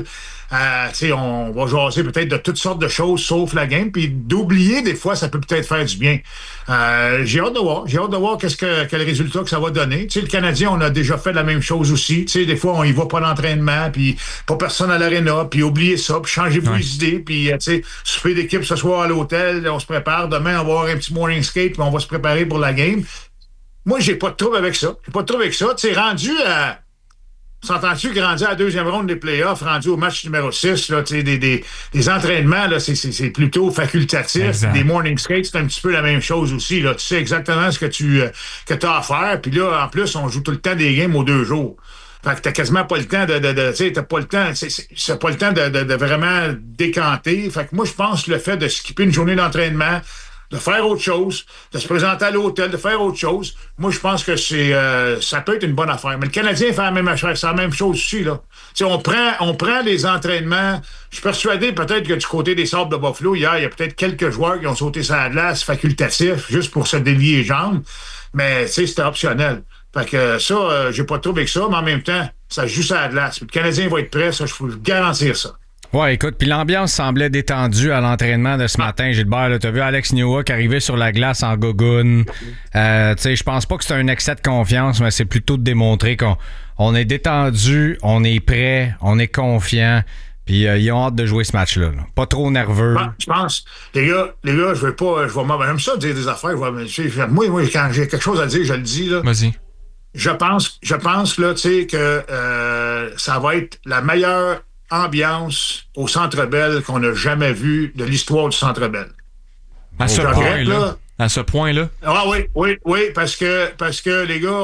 E: On va jaser peut-être de toutes sortes de choses sauf la game, puis d'oublier des fois ça peut peut-être faire du bien. J'ai hâte de voir quel résultat que ça va donner. Le Canadien, on a déjà fait la même chose aussi. Des fois on y va pas l'entraînement, puis pas personne à l'aréna, puis oubliez ça, puis changez vos idées, puis souper d'équipe ce soir à l'hôtel, on se prépare, demain on va avoir un petit morning skate, puis on va se préparer pour la game. Moi j'ai pas de trouble avec ça. Rendu à s'entends-tu que rendu à la deuxième ronde des playoffs, rendu au match numéro 6, là, des entraînements, là, c'est plutôt facultatif.
A: Exact.
E: Des morning skates, c'est un petit peu la même chose aussi. Là. Tu sais exactement ce que tu as à faire. Puis là, en plus, on joue tout le temps des games aux 2 jours. Fait que t'as quasiment pas le temps t'as pas le temps, c'est pas le temps de vraiment décanter. Fait que moi, je pense que le fait de skipper une journée d'entraînement, de faire autre chose, de se présenter à l'hôtel, de faire autre chose. Moi, je pense que ça peut être une bonne affaire. Mais le Canadien fait la même affaire, c'est la même chose aussi, là. T'sais, on prend les entraînements. Je suis persuadé peut-être que du côté des Sabres de Buffalo, hier, il y a peut-être quelques joueurs qui ont sauté sur la glace facultatif, juste pour se délier les jambes. Mais, c'était optionnel. Fait que ça, j'ai pas de trouble avec ça, mais en même temps, ça joue sur la glace. Le Canadien va être prêt, ça, je peux vous garantir ça.
C: Ouais, écoute, puis l'ambiance semblait détendue à l'entraînement de ce matin, Gilbert. T'as vu Alex Newhook arriver sur la glace en gogoune. Je pense pas que c'est un excès de confiance, mais c'est plutôt de démontrer qu'on est détendu, on est prêt, on est confiant. Puis ils ont hâte de jouer ce match-là. Là. Pas trop nerveux.
E: Je pense. Les gars, j'aime ça dire des affaires. Moi, quand j'ai quelque chose à dire, je le dis. Là.
A: Vas-y.
E: Je pense là, tu sais, que ça va être la meilleure ambiance au Centre Bell qu'on n'a jamais vu de l'histoire du Centre Bell.
A: À ce point-là?
E: Ah oui, parce que les gars,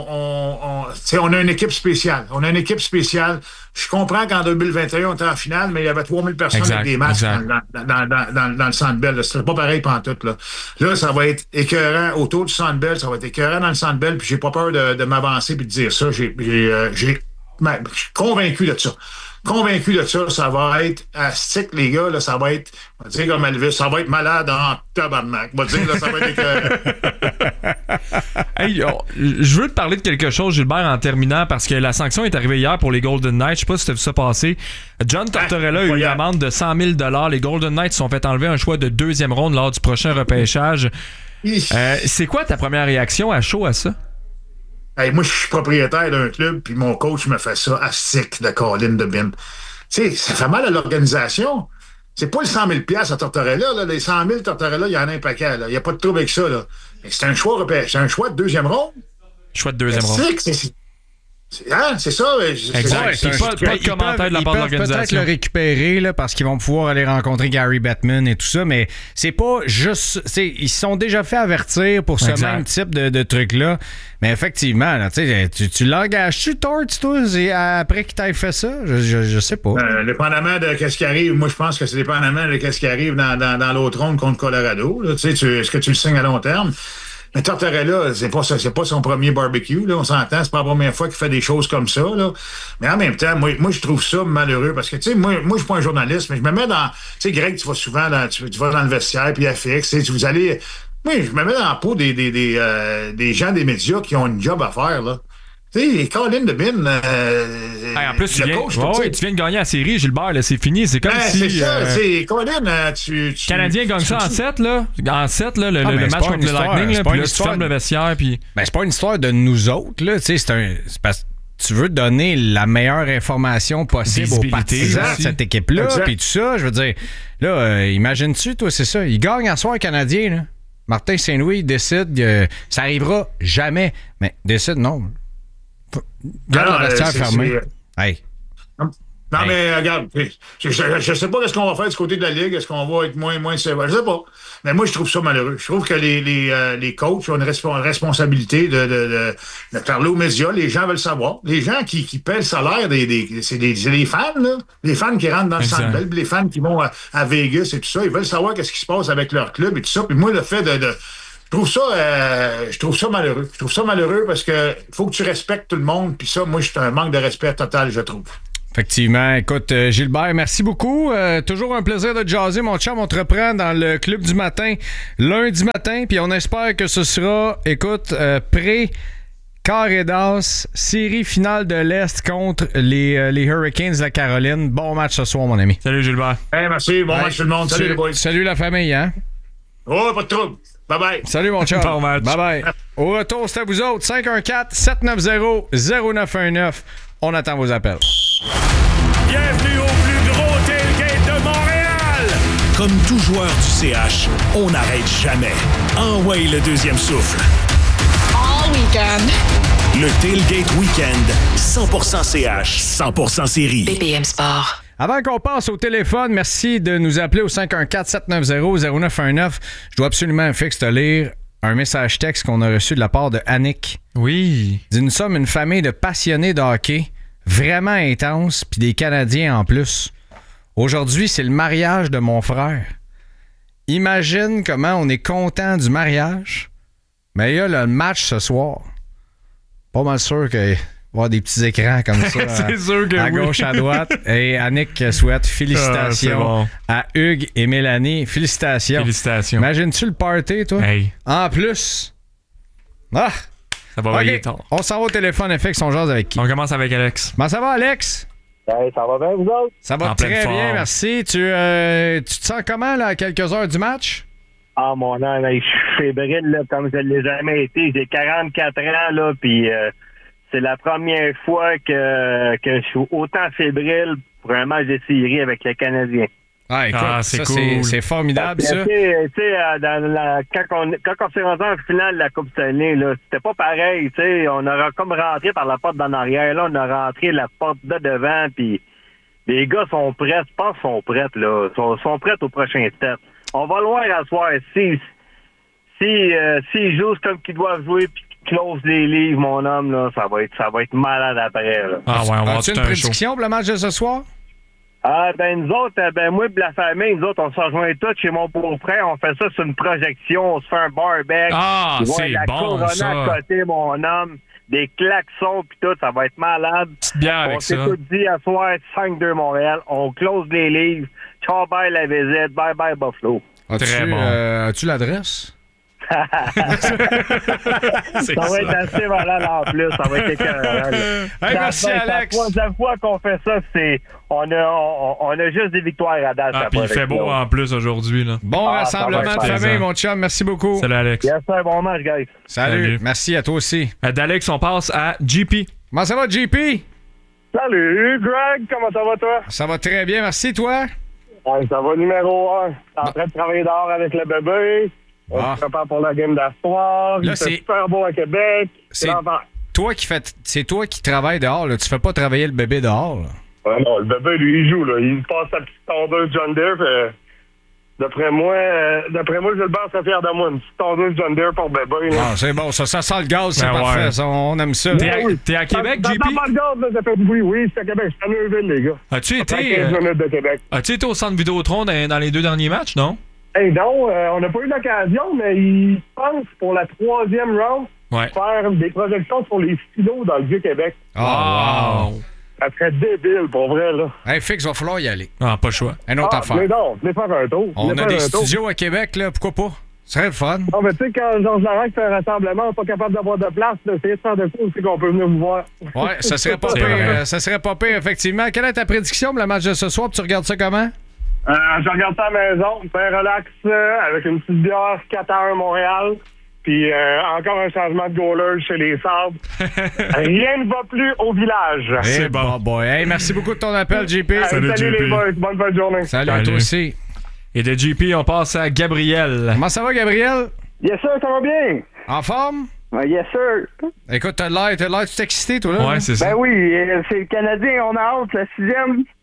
E: on a une équipe spéciale. Je comprends qu'en 2021, on était en finale, mais il y avait 3000 personnes avec des masques dans le Centre Bell. C'était pas pareil pantoute, là. Là, ça va être écœurant autour du Centre Bell, ça va être écœurant dans le Centre Bell, puis j'ai pas peur de m'avancer puis de dire ça. Je suis convaincu de ça. Ça va être astique, les gars, là, ça va être, on va dire comme Elvis, ça va être malade en tabarnak. On va dire, là, ça va être
A: Hey, je veux te parler de quelque chose, Gilbert, en terminant, parce que la sanction est arrivée hier pour les Golden Knights. Je sais pas si tu as vu ça passer. John Tortorella a eu une amende de 100 000 $. Les Golden Knights se sont fait enlever un choix de 2e ronde lors du prochain repêchage. C'est quoi ta première réaction à chaud à ça?
E: Hey, moi, je suis propriétaire d'un club, puis mon coach me fait ça à sick de Colin de Bin. Tu sais, ça fait mal à l'organisation. C'est pas le 100 000 $ à Tortorella. Là. Les 100 000 Tortorella, il y en a un paquet. Il n'y a pas de trouble avec ça. Là. Mais c'est un choix de 2e ronde.
A: Choix de 2e ronde.
E: C'est ça.
A: Exact. Pas de commentaire de la part de l'organisation.
C: Peut-être le récupérer là, parce qu'ils vont pouvoir aller rencontrer Gary Bettman et tout ça, mais c'est pas juste. Ils se sont déjà fait avertir pour ce même type de truc-là. Mais effectivement, là, tu l'engages-tu, Torts, toi, après qu'il t'ait fait ça? Je sais pas.
E: Dépendamment de ce qui arrive, moi je pense que c'est dépendamment de ce qui arrive dans l'autre ronde contre Colorado. Là, est-ce que tu le signes à long terme? Mais Tortorella, c'est pas son premier barbecue, là, on s'entend, c'est pas la première fois qu'il fait des choses comme ça, là. Mais en même temps, moi je trouve ça malheureux, parce que, tu sais, moi je suis pas un journaliste, mais je me mets dans, tu sais, Greg, tu vas souvent tu vas dans le vestiaire, puis FX, vous allez, oui, je me mets dans la peau des gens des médias qui ont une job à faire, là. Tu sais, Colin de Bin,
A: en plus, tu viens de gagner la série, Gilbert, là, c'est fini. C'est comme si...
E: C'est ça, c'est Colin,
A: Canadien gagne ça en 7, là. En 7, là, le match contre le Lightning, là, puis là, tu fermes le vestiaire, puis...
C: Ben, c'est pas une histoire de nous autres, là. Tu sais, c'est parce que tu veux donner la meilleure information possible aux partisans de cette équipe-là, puis tout ça, je veux dire... Là, imagines-tu, toi, c'est ça. Il gagne en soir Canadien, là. Martin Saint-Louis décide, ça arrivera jamais, mais décide, non... Garde le vestiaire fermé. Hey.
E: Non, mais regarde, je sais pas ce qu'on va faire du côté de la Ligue. Est-ce qu'on va être moins sévère? Je sais pas. Mais moi, je trouve ça malheureux. Je trouve que les coachs ont une responsabilité de parler aux médias. Les gens veulent savoir. Les gens qui paient le salaire c'est des fans, là. Les fans qui rentrent dans le Centre Bell, les fans qui vont à Vegas et tout ça. Ils veulent savoir qu'est-ce qui se passe avec leur club et tout ça. Puis moi, le fait je trouve ça malheureux. Je trouve ça malheureux parce que faut que tu respectes tout le monde. Puis ça, moi, c'est un manque de respect total, je trouve.
C: Effectivement. Écoute, Gilbert, merci beaucoup. Toujours un plaisir de jaser, mon chum. On te reprend dans le club du matin, lundi matin. Puis on espère que ce sera, écoute, quart d'as, série finale de l'Est contre les Hurricanes de la Caroline. Bon match ce soir, mon ami.
A: Salut, Gilbert.
E: Merci. Bon match tout le monde. Salut les boys.
C: Salut la famille, hein?
E: Oh, pas de trouble. Bye-bye.
C: Salut, mon chum.
A: Bon match.
C: Bye-bye. Au retour, c'est à vous autres. 514-790-0919. On attend vos appels.
D: Bienvenue au plus gros tailgate de Montréal! Comme tout joueur du CH, on n'arrête jamais. Envoie le deuxième souffle.
G: All weekend.
D: Le Tailgate Weekend, 100% CH, 100% série.
G: BPM Sport.
C: Avant qu'on passe au téléphone, merci de nous appeler au 514-790-0919. Je dois absolument, Fix, te lire un message texte qu'on a reçu de la part de Annick.
A: Oui.
C: Il dit, nous sommes une famille de passionnés de hockey, vraiment intense, puis des Canadiens en plus. Aujourd'hui, c'est le mariage de mon frère. Imagine comment on est content du mariage. Mais il y a le match ce soir. Pas mal sûr qu'il va y avoir des petits écrans comme ça
A: C'est sûr que
C: à
A: oui.
C: gauche, à droite. Et Annick souhaite félicitations à Hugues et Mélanie. Félicitations. Imagines-tu le party, toi?
A: Hey.
C: En plus. Ah!
A: Ça va veiller tard.
C: On s'en va au téléphone, FX, on jase avec qui?
A: On commence avec Alex.
C: Comment ça va, Alex?
H: Hey, ça va bien, vous autres?
C: Ça va
A: En
C: très
A: pleine
C: bien,
A: forme.
C: merci. Tu te sens comment, là, à quelques heures du match?
H: Ah, mon âme, je suis fébrile, là, comme je ne l'ai jamais été. J'ai 44 ans, là, puis c'est la première fois que je suis autant fébrile pour un match de série avec les Canadiens.
C: Ah, écoute,
A: c'est
C: ça,
A: cool.
C: c'est formidable, ça.
H: Tu sais, quand on s'est rendu en finale de la Coupe Stanley, là, c'était pas pareil, tu sais. On a comme rentré par la porte d'en arrière, là, on a rentré la porte de devant, puis les gars sont prêts, je pense qu'ils sont prêts, là. Sont prêts au prochain step. On va le voir à soir. S'ils jouent comme qu'ils doivent jouer, puis qu'ils closent les livres, mon homme, là, ça va être malade après, là.
A: Ah ouais, on va avoir
C: As-tu
A: tout
C: une
A: un show.
C: prédiction pour le match de ce soir?
H: Ah, ben, nous autres, moi et la famille, nous autres, on se rejoint tous chez mon beau-frère, on fait ça sur une projection, on se fait un barbecue.
A: Ah,
H: Ils vont
A: c'est
H: avec la
A: bon,
H: Corona
A: ça.
H: à côté, mon homme, des klaxons pis tout, ça va être malade.
A: Petite bière avec
H: On s'est
A: ça.
H: tout dit à soir, 5-2 Montréal, on close les livres, ciao, bye la visite, bye bye Buffalo.
A: Très bon.
C: As-tu l'adresse?
A: C'est
H: Ça va être assez malade en plus, ça va être écœurant.
C: Hey, merci, Alex.
H: La troisième fois qu'on fait ça, on a juste des victoires à date.
A: Ah, puis il fait beau en plus aujourd'hui, là.
C: Bon
H: Ah,
C: rassemblement
H: ça va
C: de
H: être
C: famille,
A: plaisant.
C: mon chum. Merci beaucoup.
A: Salut, Alex.
H: Yes, un bon match, guys.
C: Salut.
A: Salut.
C: Merci à toi aussi.
A: D'Alex, on passe à JP.
C: Comment ça va, JP?
H: Salut, Greg, comment ça va, toi?
C: Ça va très bien, merci, toi.
H: Ouais, ça va numéro 1. T'es en train de travailler dehors avec le bébé. On
C: Ah.
H: se prépare pour la game d'asseoir.
C: Là,
H: Il
C: c'est-
H: fait super beau à Québec.
C: C'est-
H: l'enfer.
C: C'est toi qui travailles dehors, là. Tu fais pas travailler le bébé dehors, là.
H: Ouais, non, le bébé, lui, il joue, là. Il passe sa petite tondeuse John Deere. D'après moi, Gilbert serait fier de moi. Une petite tondeuse John Deere pour bébé, là.
C: Ah, c'est bon, ça sent le gaz, c'est
A: Ben
C: parfait.
A: ouais.
C: Ça, on aime ça.
A: T'es à Québec,
H: Dans
A: JP?
H: pas de garde, là, ça fait du bruit. Oui, c'est à Québec. C'est à Neuville, les gars.
A: As-tu
H: Ça prend
A: été,
H: 15 minutes de Québec.
A: au centre Vidéotron dans les 2 derniers matchs, non?
H: Hey, non, on n'a pas eu l'occasion, mais il pense pour la 3e round
A: Ouais.
H: faire des projections sur les stylos dans le Vieux-Québec.
C: Ah, wow.
H: Ça serait débile, pour vrai, là.
C: Hey, Fix, va falloir y aller.
A: Ah, pas le choix.
C: Une autre affaire.
H: Mais non, venez faire un tour.
C: On
H: Venez
C: a
H: faire
C: des
H: un tour.
C: studios à Québec, là. Pourquoi pas? Ce serait le fun.
H: Non, mais tu sais, quand Georges Larac fait un rassemblement, on n'est pas capable d'avoir de place, là, essayez de faire de quoi aussi qu'on peut venir vous voir.
C: Ouais, ça serait pas
A: C'est
C: pire.
A: vrai.
C: Ça serait pas pire, effectivement. Quelle est ta prédiction pour le match de ce soir? Puis tu regardes ça comment?
H: Je regarde ça à la maison, faire relax, avec une petite bière 4-1 Montréal, puis encore un changement de goaler chez les Sabres. Rien ne va plus au village.
A: C'est
C: Eh,
A: bon.
C: boy. Hey, merci beaucoup de ton appel, JP.
A: Salut,
H: Salut
A: JP.
H: les boys, bonne fin de journée.
C: Salut à
A: Salut.
C: toi aussi.
A: Et de JP, on passe à Gabriel.
C: Comment ça va, Gabriel?
H: Yes sir, ça va bien?
C: En forme?
H: Yes sir.
C: Écoute, t'as l'air tout excité, toi, là.
A: Ouais, c'est ça.
H: Ben oui, c'est le Canadien, on a hâte, la 6e.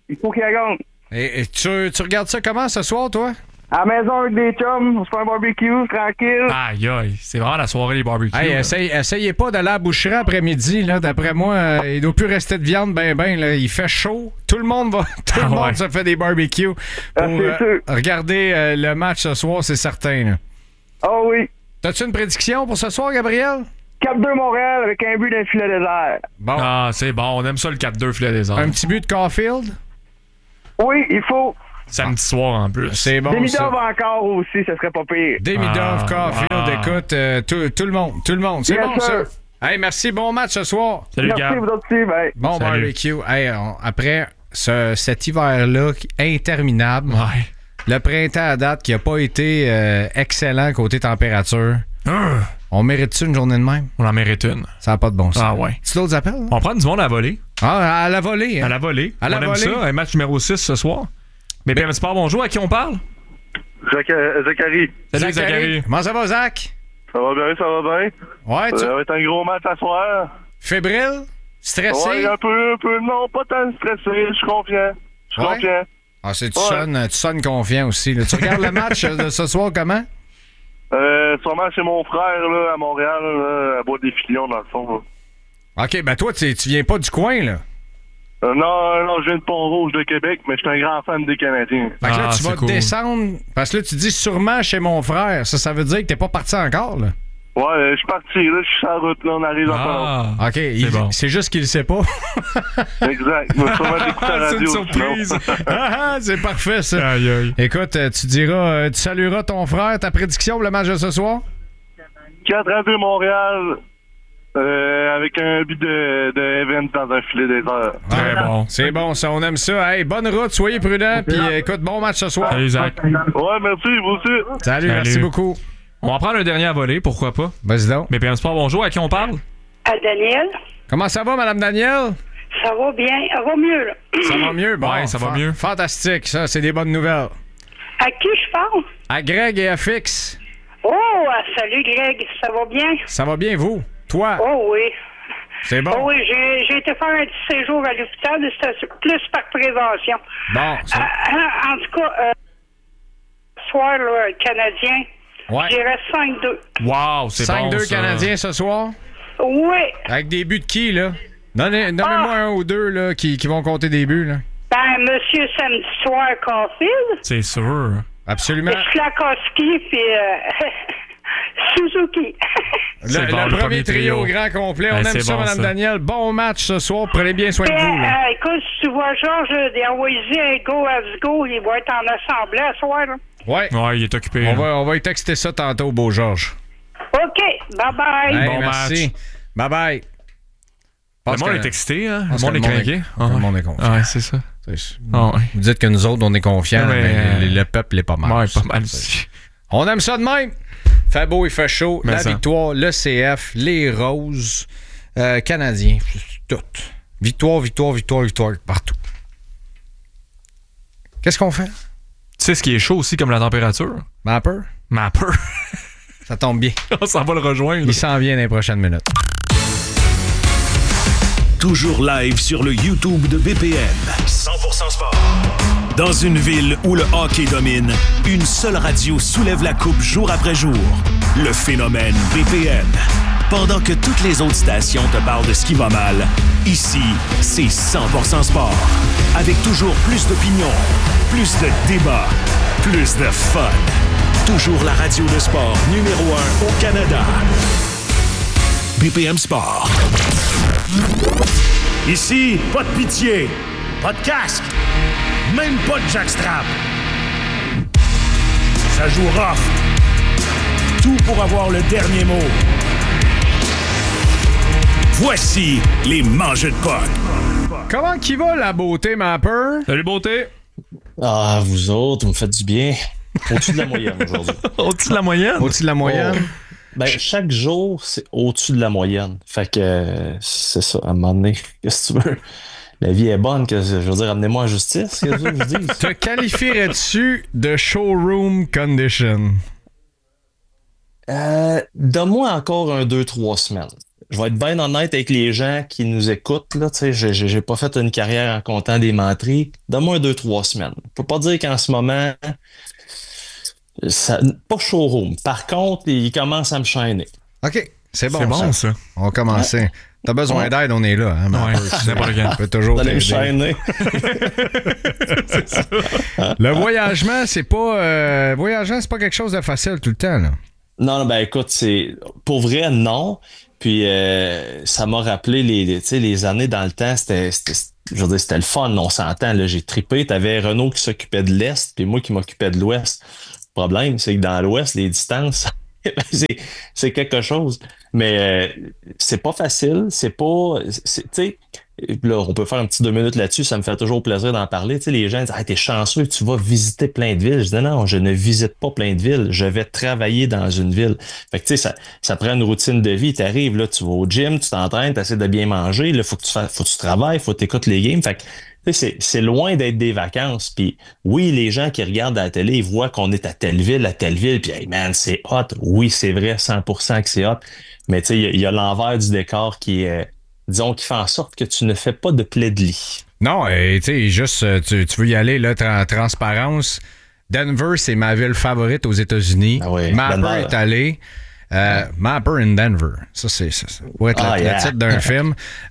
I: Il faut qu'il gagne.
C: Et tu regardes ça comment ce soir, toi?
I: À la maison avec des chums, on se fait un barbecue, tranquille.
A: Aïe, aïe. C'est vraiment la soirée des barbecues.
C: Hey, essayez pas d'aller à la boucherie après-midi. Là. D'après moi, il doit plus rester de viande ben. Là. Il fait chaud. Tout le monde se fait des barbecues pour regarder le match ce soir, c'est certain. Là.
I: Ah oui.
C: T'as-tu une prédiction pour ce soir, Gabriel?
I: 4-2 Montréal avec un but d'un filet désert.
C: Bon.
A: Ah, c'est bon. On aime ça, le 4-2 filet désert.
C: Un petit but de Caulfield?
I: Oui, il faut.
A: Samedi soir, en plus.
C: C'est bon,
I: Demidov encore aussi, ça serait pas pire.
C: Demidov, Caulfield, écoute, tout le monde. C'est bon, ça. Hey, merci. Bon match ce soir.
A: Salut, Gab.
I: Merci, vous autres aussi. Bye.
C: Bon
A: Salut.
C: barbecue. Hey, après cet hiver-là interminable, le printemps à date qui n'a pas été excellent côté température, on mérite-tu une journée de même?
A: On en mérite une.
C: Ça n'a pas de bon sens.
A: Ah ouais.
C: Tu d'autres appels?
A: On prend du monde à la volée.
C: Ah, à la volée. Hein?
A: À la volée.
C: À la
A: on aime
C: volée.
A: ça. Un match numéro 6 ce soir. Mais bien, Sport, bonjour. À qui on parle?
H: Zachary.
A: Salut, Zachary.
C: Comment ça va, Zach?
H: Ça va bien, ça va bien.
C: Ouais,
H: Ça va être un gros match à soir.
C: Fébrile? Stressé?
H: Ouais, un peu. Non, pas tant stressé. Je suis confiant.
C: Ah, tu sonnes confiant aussi. Là. Tu regardes le match de ce soir comment?
H: Sûrement chez mon frère, là, à Montréal, là, à Bois-des-Filions, dans le fond. Là.
C: OK, ben toi, tu viens pas du coin, là.
H: Non, je viens de Pont-Rouge de Québec, mais je suis un grand fan des Canadiens.
C: Fait que là, tu vas
A: cool.
C: descendre, parce que là, tu dis sûrement chez mon frère. Ça veut dire que t'es pas parti encore, là?
H: Ouais, je suis parti, là, je suis sur la route, là, on arrive dans
C: OK, c'est juste qu'il le sait pas.
H: Exact. Je vais sûrement écouter la radio.
C: C'est une surprise. C'est parfait, ça.
A: Aïe, aïe.
C: Écoute, tu salueras ton frère. Ta prédiction pour le match de ce soir?
H: 4-2 Montréal, avec un but de Evans dans un filet désert.
A: Très bon.
C: C'est bon, ça, on aime ça. Hey, bonne route, soyez prudents, puis écoute, bon match ce soir.
A: Salut, Zach.
H: Ouais, merci, vous aussi.
C: Salut, merci beaucoup.
A: On va prendre un dernier à voler, pourquoi pas?
C: Vas-y donc.
A: Mais PM Sport, bonjour. À qui on parle?
J: À Daniel.
C: Comment ça va, Madame Daniel?
J: Ça va bien. Ça va mieux, là.
C: Ça va mieux? Bon,
A: Ouais, ça va mieux.
C: Fantastique, ça, c'est des bonnes nouvelles.
J: À qui je parle?
C: À Greg et à Fix.
J: Oh, salut Greg. Ça va bien?
C: Ça va bien, vous? Toi?
J: Oh oui.
C: C'est bon?
J: Oh oui, j'ai été faire un petit séjour à l'hôpital, mais c'était plus par prévention.
C: Bon,
J: en tout cas, ce soir, là, le Canadien,
C: ouais.
J: j'irais 5-2.
A: Wow, c'est bon,
C: 5-2
A: ça.
C: Canadiens ce soir?
J: Oui.
C: Avec des buts de qui, là? Nommez-moi un ou deux là, qui vont compter des buts, là.
J: Ben, monsieur samedi soir, Caulfield.
A: C'est sûr.
C: Absolument.
J: Slakowski, puis Suzuki.
C: Le premier trio au grand complet. On aime ça, bon, Mme Daniel. Bon match ce soir. Prenez bien soin de vous. Là.
J: Écoute, si tu vois Georges envoyer un go à go, il va être en assemblée à soir. Là.
C: Ouais.
A: Ouais, il est occupé.
C: On va y texter ça tantôt, beau Georges.
J: OK. Bye-bye.
C: Hey,
A: bon
C: merci.
A: match.
C: Bye-bye.
A: Le monde est excité, hein? Le monde est craqué.
C: Le monde est confiant.
A: Ouais, c'est ça.
C: Vous dites que nous autres, on est confiants, mais le peuple est pas mal.
A: Ouais, pas mal aussi.
C: On aime ça de même. Fait beau, il fait chaud.
A: Mais
C: la
A: ça.
C: victoire, le CF, les Roses, Canadiens, tout. Victoire partout. Qu'est-ce qu'on fait?
A: Tu sais ce qui est chaud aussi comme la température?
C: Mapper? Ça tombe bien.
A: On s'en va le rejoindre.
C: Il s'en vient dans les prochaines minutes.
D: Toujours live sur le YouTube de BPM. 100% sport. Dans une ville où le hockey domine, une seule radio soulève la coupe jour après jour. Le phénomène BPM. Pendant que toutes les autres stations te parlent de ce qui va mal, ici, c'est 100% sport. Avec toujours plus d'opinions, plus de débats, plus de fun. Toujours la radio de sport numéro 1 au Canada. BPM Sport.
E: Ici, pas de pitié, pas de casque, même pas de jackstrap. Ça joue rough. Tout pour avoir le dernier mot.
D: Voici les mangeux de puck.
C: Comment qui va la beauté, Mapper?
A: Salut, beauté.
K: Ah, vous autres, vous me faites du bien. Au-dessus de la moyenne aujourd'hui.
A: Au-dessus de la moyenne?
C: Au-dessus de la moyenne?
K: Oh. Ben, chaque jour, c'est au-dessus de la moyenne. Fait que c'est ça, à un moment donné, qu'est-ce que tu veux? La vie est bonne, que je veux dire, amenez-moi en justice, qu'est-ce que je vous dis?
C: Te qualifierais-tu de showroom condition?
K: Donne-moi encore 2-3 semaines. je vais être bien honnête avec les gens qui nous écoutent. Là, j'ai pas fait une carrière en comptant des menteries. Donne-moi 2-3 semaines. Je peux pas dire qu'en ce moment, pas showroom. Par contre, il commence à me chaîner.
C: OK, c'est bon,
A: c'est bon ça.
C: On va commencer. Ouais. T'as besoin d'aide, on est là. Hein,
A: n'importe quand.
C: On peut toujours
K: t'aider. Me chaîner.
C: C'est ça. Le voyagement, c'est pas quelque chose de facile tout le temps. Là.
K: Non, ben écoute, c'est pour vrai, non. Puis ça m'a rappelé les années dans le temps, je veux dire, c'était le fun, on s'entend, là, j'ai trippé. T'avais Renaud qui s'occupait de l'Est, puis moi qui m'occupais de l'Ouest. Le problème, c'est que dans l'Ouest, les distances, c'est quelque chose. Mais c'est pas facile, tu sais, là, on peut faire un petit 2 minutes là-dessus, ça me fait toujours plaisir d'en parler. Tu sais, les gens disent, t'es chanceux, tu vas visiter plein de villes. Je dis, non, je ne visite pas plein de villes, je vais travailler dans une ville. Fait que tu sais, ça prend une routine de vie. T'arrives, là, tu vas au gym, tu t'entraînes, tu essaies de bien manger, là, faut que tu travailles, faut que tu écoutes les games. Fait que tu sais, c'est loin d'être des vacances. Puis oui, les gens qui regardent à la télé, ils voient qu'on est à telle ville, puis hey man, c'est hot. Oui, c'est vrai, 100% que c'est hot. Mais tu sais, il y a l'envers du décor qui est, disons, qui fait en sorte que tu ne fais pas de plaid de lit.
C: Non, tu sais, juste, tu veux y aller, là, transparence. Denver, c'est ma ville favorite aux États-Unis.
K: Ah oui,
C: Mapper
K: Denver.
C: est allé. Mapper in Denver. Ça, ça pourrait être le titre d'un film.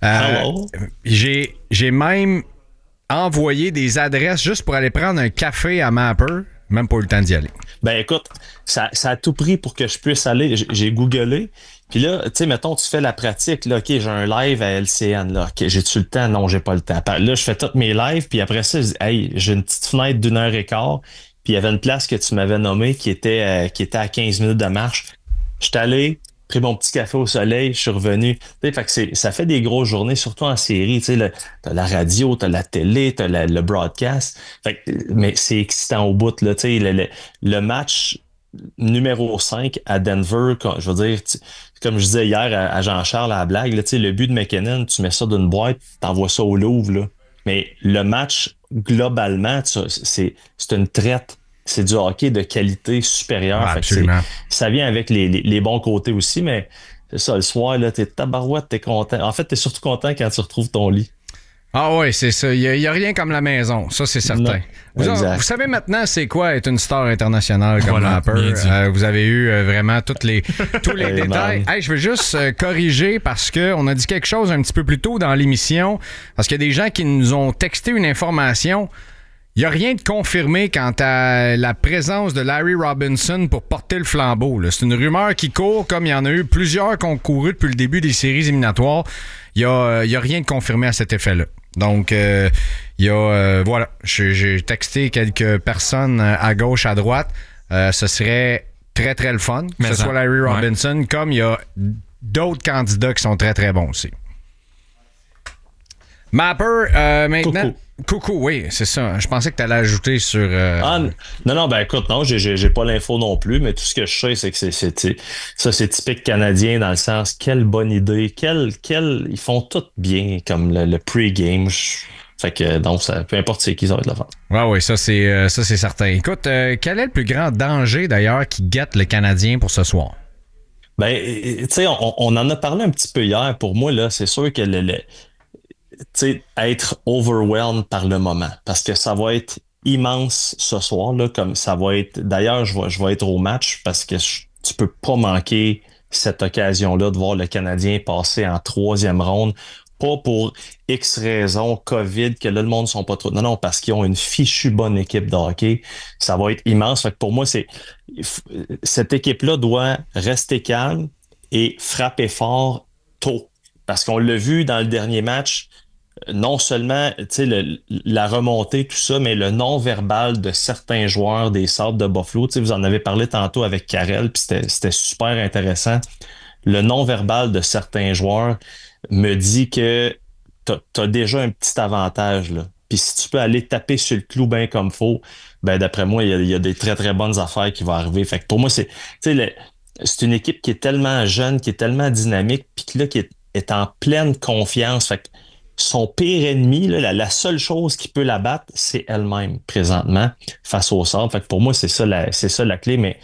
C: J'ai même envoyé des adresses juste pour aller prendre un café à Mapper. Même pas eu le temps d'y aller.
K: Ben écoute, ça a tout pris pour que je puisse aller. J'ai googlé. Puis là, tu sais, mettons, tu fais la pratique. Là, OK, j'ai un live à LCN. Là, OK, j'ai-tu le temps? Non, j'ai pas le temps. Là, je fais tous mes lives. Puis après ça, je dis, hey, j'ai une petite fenêtre d'1h15. Puis il y avait une place que tu m'avais nommée qui était à 15 minutes de marche. Je suis allé, pris mon petit café au soleil, je suis revenu. Tu sais, fait que ça fait des grosses journées, surtout en série. Tu sais, t'as la radio, t'as la télé, t'as le broadcast. Fait que, mais c'est excitant au bout. Là, tu sais, le match numéro 5 à Denver, je veux dire, comme je disais hier à Jean-Charles à la blague, là, le but de McKinnon, tu mets ça d'une boîte, t'envoies ça au Louvre. Là. Mais le match, globalement, c'est une traite. C'est du hockey de qualité supérieure.
C: Ouais, absolument.
K: Ça vient avec les bons côtés aussi, mais c'est ça, le soir, là, t'es tabarouette, t'es content. En fait, t'es surtout content quand tu retrouves ton lit.
C: Ah oui, c'est ça. Il y a rien comme la maison, ça c'est certain. Vous savez maintenant c'est quoi être une star internationale comme Mapper. Vous avez eu vraiment tous les détails. Hey, je veux juste corriger parce que on a dit quelque chose un petit peu plus tôt dans l'émission, parce qu'il y a des gens qui nous ont texté une information. Il n'y a rien de confirmé quant à la présence de Larry Robinson pour porter le flambeau. Là. C'est une rumeur qui court, comme il y en a eu plusieurs qui ont couru depuis le début des séries éliminatoires. Il y a rien de confirmé à cet effet-là. Donc, voilà, j'ai texté quelques personnes à gauche, à droite. Ce serait très, très le fun que ce soit Larry Robinson, comme il y a d'autres candidats qui sont très, très bons aussi. Mapper, maintenant... Coucou, oui, c'est ça. Je pensais que tu allais ajouter sur...
K: Non, ben écoute, non, j'ai pas l'info non plus, mais tout ce que je sais, c'est que c'est typique canadien dans le sens, quelle bonne idée, ils font tout bien, comme le pre-game. Fait que, donc, peu importe c'est qui, ça va être le fun.
C: Oui, ça c'est certain. Écoute, quel est le plus grand danger, d'ailleurs, qui guette le Canadien pour ce soir?
K: Ben, tu sais, on en a parlé un petit peu hier. Pour moi, là, c'est sûr que être overwhelmed par le moment, parce que ça va être immense ce soir, là, comme ça va être. D'ailleurs, je vais être au match parce que tu peux pas manquer cette occasion-là de voir le Canadien passer en 3e ronde. Pas pour X raisons, COVID, que là, le monde ne sont pas trop. Non, parce qu'ils ont une fichue bonne équipe de hockey. Ça va être immense. Fait que pour moi, cette équipe-là doit rester calme et frapper fort tôt. Parce qu'on l'a vu dans le dernier match, non seulement la remontée, tout ça, mais le non-verbal de certains joueurs des Sabres de Buffalo. Vous en avez parlé tantôt avec Karel, puis c'était super intéressant. Le non-verbal de certains joueurs me dit que t'as déjà un petit avantage, là. Puis si tu peux aller taper sur le clou bien comme faut, ben d'après moi, il y a des très, très bonnes affaires qui vont arriver. Fait que pour moi, c'est une équipe qui est tellement jeune, qui est tellement dynamique, puis là, qui est en pleine confiance. Fait que son pire ennemi, là, la seule chose qui peut la battre, c'est elle-même présentement face au Sabres. Fait que pour moi, c'est ça la clé. Mais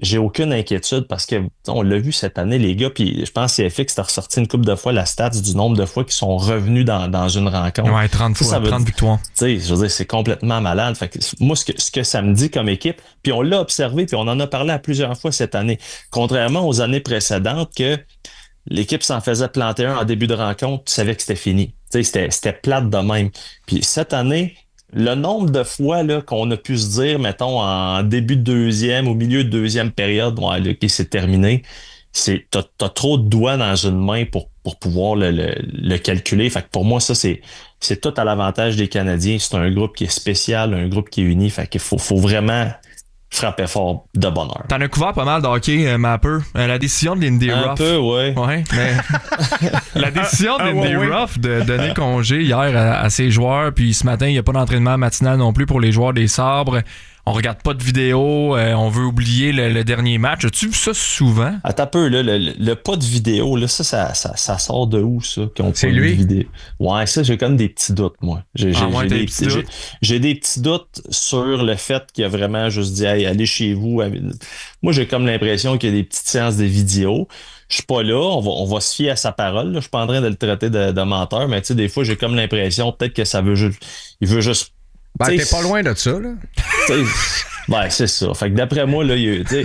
K: j'ai aucune inquiétude parce que on l'a vu cette année, les gars, puis je pense que CFX t'a ressorti une couple de fois la stats du nombre de fois qu'ils sont revenus dans une rencontre.
A: Ouais, 30 fois, 30 victoires.
K: Tu sais, je veux dire, c'est complètement malade. Fait que moi, ce que ça me dit comme équipe, puis on l'a observé, puis on en a parlé à plusieurs fois cette année, contrairement aux années précédentes que l'équipe s'en faisait planter un en début de rencontre, tu savais que c'était fini. Tu sais, c'était plate de même. Puis cette année, le nombre de fois là, qu'on a pu se dire, mettons, en début de deuxième, au milieu de deuxième période, ouais, là, OK, c'est terminé, t'as trop de doigts dans une main pour pouvoir le calculer. Fait que pour moi, ça, c'est tout à l'avantage des Canadiens. C'est un groupe qui est spécial, un groupe qui est uni. Fait qu'il faut vraiment frapper fort de bonheur.
A: T'en as couvert pas mal de hockey, Mapper. La décision de Lindy Ruff.
K: Un peu, ouais.
A: Ouais, mais la décision de Lindy Ruff de donner congé hier à ses joueurs, puis ce matin, il n'y a pas d'entraînement matinal non plus pour les joueurs des Sabres. On regarde pas de vidéo, on veut oublier le dernier match. As-tu vu ça souvent?
K: Attends un peu, là, le pas de vidéo, là, ça sort de où, ça?
C: C'est lui?
K: Vidéo? Ouais, ça, j'ai comme des petits doutes, moi. J'ai des petits doutes sur le fait qu'il a vraiment juste dit, hey, allez chez vous. Moi, j'ai comme l'impression qu'il y a des petites séances de vidéo. Je suis pas là, on va se fier à sa parole. Là. Je suis pas en train de le traiter de menteur, mais tu sais, des fois, j'ai comme l'impression peut-être que il veut juste.
C: Ben, t'es pas loin de ça, là.
K: Ben, c'est ça. Fait que d'après moi, là, tu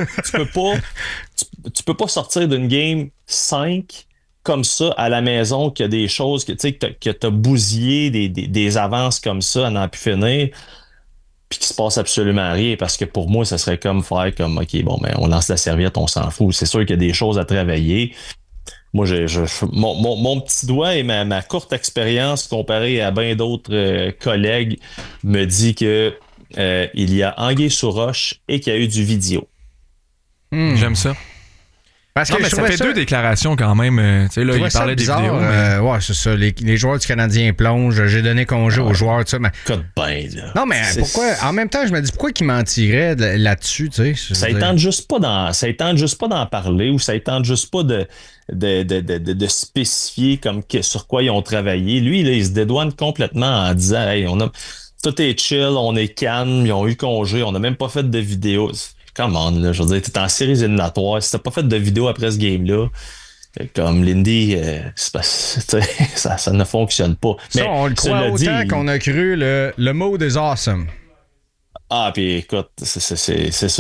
K: peux pas sortir d'une game 5 comme ça à la maison qu'il y a des choses que t'as bousillé des avances comme ça à n'en plus finir, puis qu'il se passe absolument rien, parce que pour moi, ça serait comme faire comme, OK, bon, ben, on lance la serviette, on s'en fout. C'est sûr qu'il y a des choses à travailler. Moi, mon petit doigt et ma courte expérience comparée à bien d'autres collègues me dit que il y a anguille sous roche et qu'il y a eu du vidéo.
A: J'aime ça. Parce que ça fait deux déclarations quand même. Tu sais, là, il parlait des vidéos.
C: Ouais, c'est ça. Les joueurs du Canadien plongent. J'ai donné congé aux joueurs, tu sais. Mais... Non, mais pourquoi? En même temps, je me dis pourquoi ils mentiraient là-dessus, tu sais.
K: Ça ne tente juste pas d'en parler ou ça ne tente juste pas de spécifier comme sur quoi ils ont travaillé. Lui, là, il se dédouane complètement en disant, hey, tout est chill, on est calme, ils ont eu congé, on n'a même pas fait de vidéo. Come on, là, je veux dire, t'es en séries éliminatoires. Si t'as pas fait de vidéo après ce game-là, comme Lindy, ça ne fonctionne pas.
C: Ça, mais, on le croit autant qu'on a cru le mot des awesome.
K: Ah, puis écoute, c'est ça.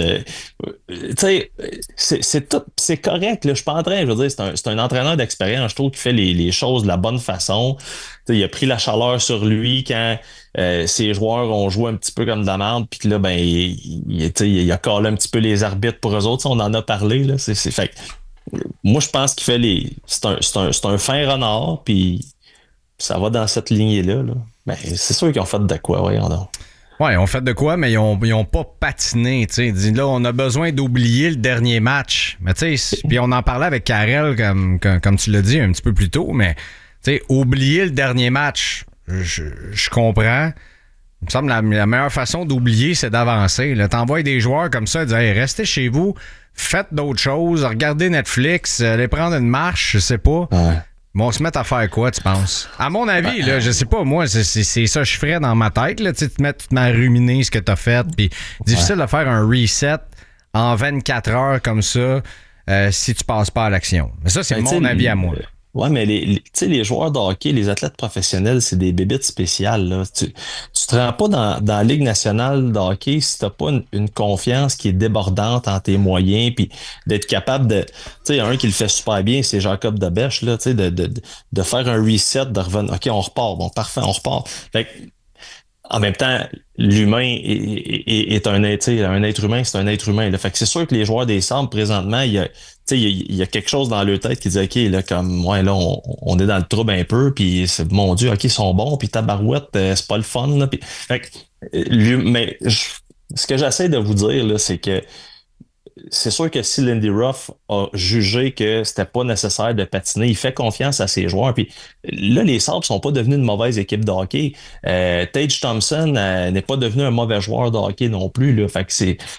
K: Tu sais, c'est correct. Là, je suis pas en train, je veux dire, c'est un entraîneur d'expérience. Je trouve qu'il fait les choses de la bonne façon. T'sais, il a pris la chaleur sur lui quand ses joueurs ont joué un petit peu comme de la merde, puis que là, ben, il a collé un petit peu les arbitres pour eux autres. On en a parlé. Là. Fait moi, je pense qu'il fait c'est un fin renard, puis ça va dans cette lignée-là. Là. Ben, c'est sûr qu'ils ont fait de quoi, voyons donc.
C: Ouais, ils ont fait de quoi, mais ils ont pas patiné. T'sais. Là, on a besoin d'oublier le dernier match. Mais tu sais, puis on en parlait avec Karel, comme tu l'as dit un petit peu plus tôt, mais oublier le dernier match, je comprends. Il me semble que la meilleure façon d'oublier, c'est d'avancer. T'envoies des joueurs comme ça, dire hey, restez chez vous, faites d'autres choses, regardez Netflix, allez prendre une marche, je sais pas. Ouais. Mais on se met à faire quoi, tu penses? À mon avis, là, je sais pas, moi, c'est ça que je ferais dans ma tête, là, tu te mets à ruminer ce que t'as fait, puis difficile de faire un reset en 24 heures comme ça si tu passes pas à l'action. Mais ça, c'est mon avis à moi.
K: Ouais, mais les joueurs de hockey, les athlètes professionnels, c'est des bébites spéciales, là. Tu te rends pas dans la Ligue nationale de hockey si t'as pas une confiance qui est débordante en tes moyens, puis d'être capable de... Tu sais, un qui le fait super bien, c'est Jacob Debèche, là, tu sais, de faire un reset, de revenir. OK, on repart. Bon, parfait, on repart. Fait que, en même temps, l'humain est un être humain, c'est un être humain. Là. Fait que c'est sûr que les joueurs des Sabres, présentement, il y a quelque chose dans leur tête qui dit OK, là, comme ouais, là, on est dans le trouble un peu, puis mon Dieu, OK, ils sont bons, puis tabarouette, c'est pas le fun. Là, puis, fait que, mais ce que j'essaie de vous dire, là, c'est que c'est sûr que si Lindy Ruff a jugé que c'était pas nécessaire de patiner, il fait confiance à ses joueurs. Puis là, les Sabres sont pas devenus une mauvaise équipe de hockey. Tage Thompson n'est pas devenu un mauvais joueur de hockey non plus. Là. Fait que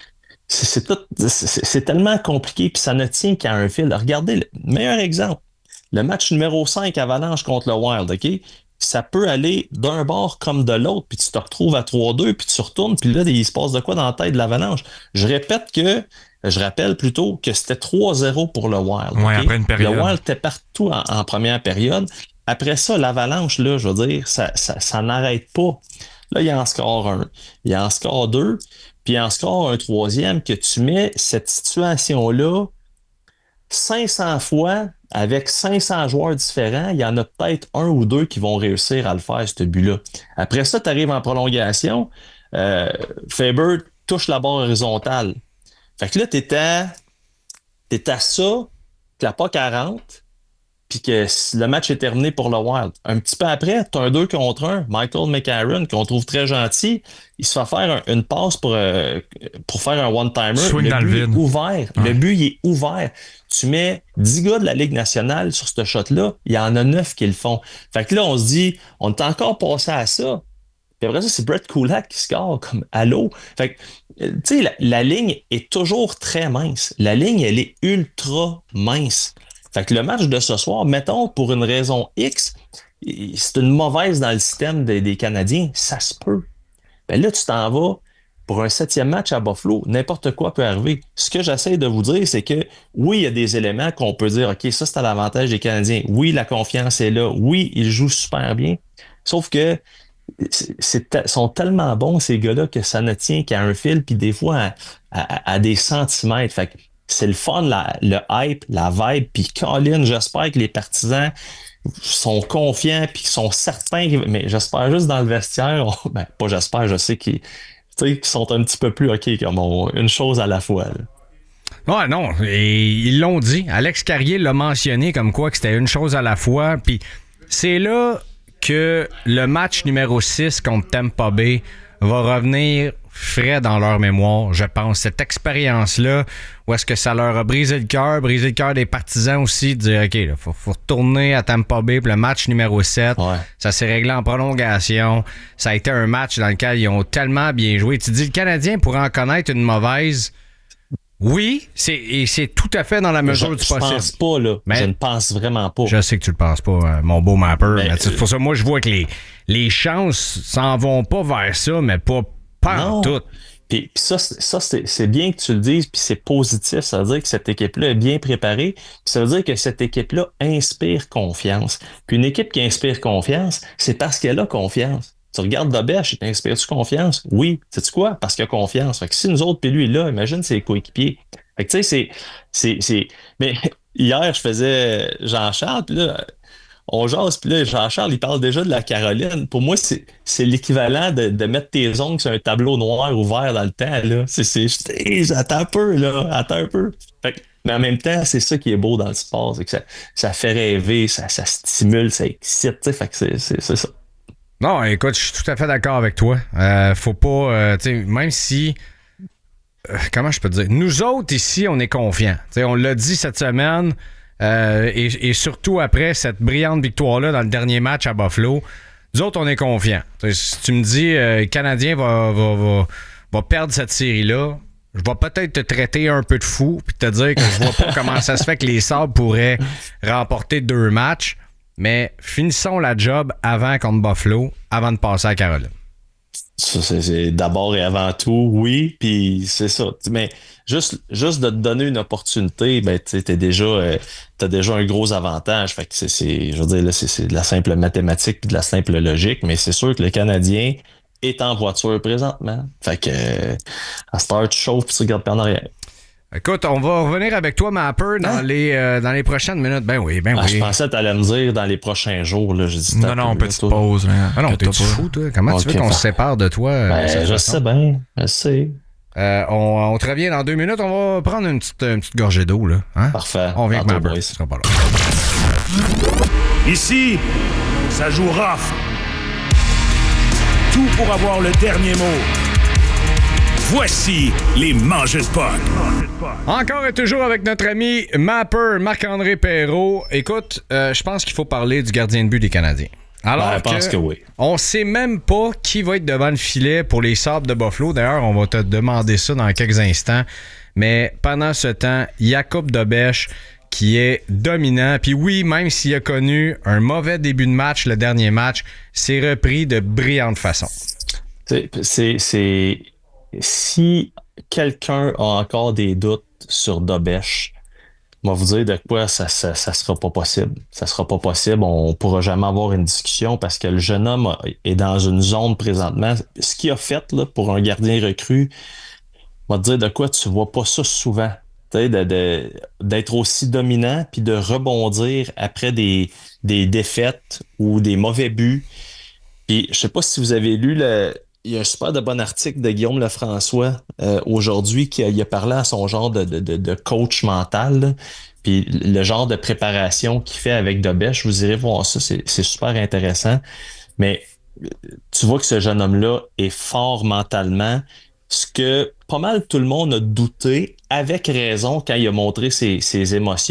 K: c'est tellement compliqué, puis ça ne tient qu'à un fil. Regardez, le meilleur exemple, le match numéro 5 Avalanche contre le Wild, OK? Ça peut aller d'un bord comme de l'autre, puis tu te retrouves à 3-2, puis tu retournes, puis là, il se passe de quoi dans la tête de l'Avalanche? Je répète que Je rappelle plutôt que c'était 3-0 pour le Wild.
A: Ouais, après une période.
K: Le Wild était partout en première période. Après ça, l'Avalanche, là, je veux dire, ça n'arrête pas. Là, il y en score un, il y en score deux, puis il en score un troisième, que tu mets cette situation-là 500 fois avec 500 joueurs différents, il y en a peut-être un ou deux qui vont réussir à le faire, ce but-là. Après ça, tu arrives en prolongation, Faber touche la barre horizontale. Fait que là, t'es à ça, que la POC 40, puis que le match est terminé pour le Wild. Un petit peu après, tu as un 2 contre 1, Michael McCarron, qu'on trouve très gentil, il se fait faire une passe pour faire un one-timer.
A: Swing dans le vide.
K: Ouvert. Ouais. Le but, il est ouvert. Tu mets 10 gars de la Ligue nationale sur ce shot-là, il y en a 9 qui le font. Fait que là, on se dit, on est encore passé à ça. Puis après ça, c'est Brett Kulak qui score comme allô. Fait que, tu sais, la ligne est toujours très mince. La ligne, elle est ultra mince. Fait que le match de ce soir, mettons, pour une raison X, c'est une mauvaise dans le système des Canadiens, ça se peut. Ben là, tu t'en vas pour un 7e match à Buffalo, n'importe quoi peut arriver. Ce que j'essaie de vous dire, c'est que oui, il y a des éléments qu'on peut dire, OK, ça, c'est à l'avantage des Canadiens. Oui, la confiance est là. Oui, ils jouent super bien. Sauf que sont tellement bons, ces gars-là, que ça ne tient qu'à un fil, puis des fois à des centimètres. Fait que c'est le fun, le hype, la vibe, puis Colin, j'espère que les partisans sont confiants, puis qu'ils sont certains, mais j'espère juste dans le vestiaire, pas j'espère, je sais qu'ils sont un petit peu plus OK, comme une chose à la fois. Là.
C: Ouais, non, et ils l'ont dit. Alex Carrier l'a mentionné comme quoi que c'était une chose à la fois, puis c'est là que le match numéro 6 contre Tampa Bay va revenir frais dans leur mémoire, je pense. Cette expérience-là, où est-ce que ça leur a brisé le cœur des partisans aussi, de dire, OK, il faut retourner à Tampa Bay pour le match numéro 7. Ouais. Ça s'est réglé en prolongation. Ça a été un match dans lequel ils ont tellement bien joué. Tu dis, le Canadien pourrait en connaître une mauvaise... Oui, c'est tout à fait dans la mesure du possible.
K: Je pense pas, là. Mais je ne pense vraiment pas.
C: Je sais que tu le penses pas, mon beau Mapper. Mais c'est pour ça, moi, je vois que les chances s'en vont pas vers ça, mais pas en tout.
K: Puis ça, c'est bien que tu le dises, puis c'est positif. Ça veut dire que cette équipe-là est bien préparée. Puis ça veut dire que cette équipe-là inspire confiance. Puis une équipe qui inspire confiance, c'est parce qu'elle a confiance. Tu regardes Dobèche, il t'inspire-tu confiance? Oui. Sais-tu quoi? Parce qu'il a confiance. Fait que si nous autres, puis lui, là, imagine ses coéquipiers. Fait que tu sais, c'est... Mais hier, je faisais Jean-Charles, puis là, on jase, puis là, Jean-Charles, il parle déjà de la Caroline. Pour moi, c'est l'équivalent de mettre tes ongles sur un tableau noir ouvert dans le temps, là. Attends un peu, là. Attends un peu. Fait que, mais en même temps, c'est ça qui est beau dans le sport. C'est que ça fait rêver, ça stimule, ça excite, tu sais. Fait que c'est ça.
C: Non, écoute, je suis tout à fait d'accord avec toi. Faut pas, même si, comment je peux te dire, nous autres ici, on est confiants. On l'a dit cette semaine, et surtout après cette brillante victoire-là dans le dernier match à Buffalo, nous autres, on est confiants. Si tu me dis, le Canadien va perdre cette série-là, je vais peut-être te traiter un peu de fou, puis te dire que je vois pas comment ça se fait que les Sabres pourraient remporter 2 matchs. Mais finissons la job avant contre Buffalo, avant de passer à Caroline.
K: Ça, c'est d'abord et avant tout, oui, puis c'est ça. Mais juste de te donner une opportunité, ben t'as déjà un gros avantage. Fait que je veux dire, là, c'est de la simple mathématique puis de la simple logique, mais c'est sûr que le Canadien est en voiture présentement. Fait que à cette heure, tu chauffes puis tu regardes pas en arrière.
C: Écoute, on va revenir avec toi, Mapper, dans les prochaines minutes. Ben oui.
K: Je pensais que tu allais me dire dans les prochains jours. Là. Dit,
A: non, petite pause.
C: Ah non, t'es fou, toi. Comment tu veux qu'on se sépare de toi?
K: Je sais bien. Je sais.
C: On te revient dans 2 minutes. On va prendre une petite gorgée d'eau. Là. Hein?
K: Parfait.
C: On vient avec Mapper. Ce sera pas là.
D: Ici, ça joue rough. Tout pour avoir le dernier mot. Voici les mangeurs de puck.
C: Encore et toujours avec notre ami Mapper, Marc-André Perreault. Écoute, je pense qu'il faut parler du gardien de but des Canadiens. Alors
K: je pense que oui.
C: On sait même pas qui va être devant le filet pour les Sabres de Buffalo. D'ailleurs, on va te demander ça dans quelques instants. Mais pendant ce temps, Jakub Dobèche qui est dominant. Puis oui, même s'il a connu un mauvais début de match, le dernier match, s'est repris de brillante façon.
K: Si quelqu'un a encore des doutes sur Dobèche, on va vous dire de quoi ça sera pas possible. Ça sera pas possible. On pourra jamais avoir une discussion parce que le jeune homme est dans une zone présentement. Ce qu'il a fait là, pour un gardien recru, on va te dire de quoi tu vois pas ça souvent. D'être aussi dominant puis de rebondir après des défaites ou des mauvais buts. Puis je sais pas si vous avez lu il y a un super de bon article de Guillaume Lefrançois aujourd'hui qui a parlé à son genre de coach mental, là. Puis le genre de préparation qu'il fait avec Dobèche, vous irez voir ça, c'est super intéressant. Mais tu vois que ce jeune homme-là est fort mentalement, ce que pas mal tout le monde a douté, avec raison, quand il a montré ses émotions.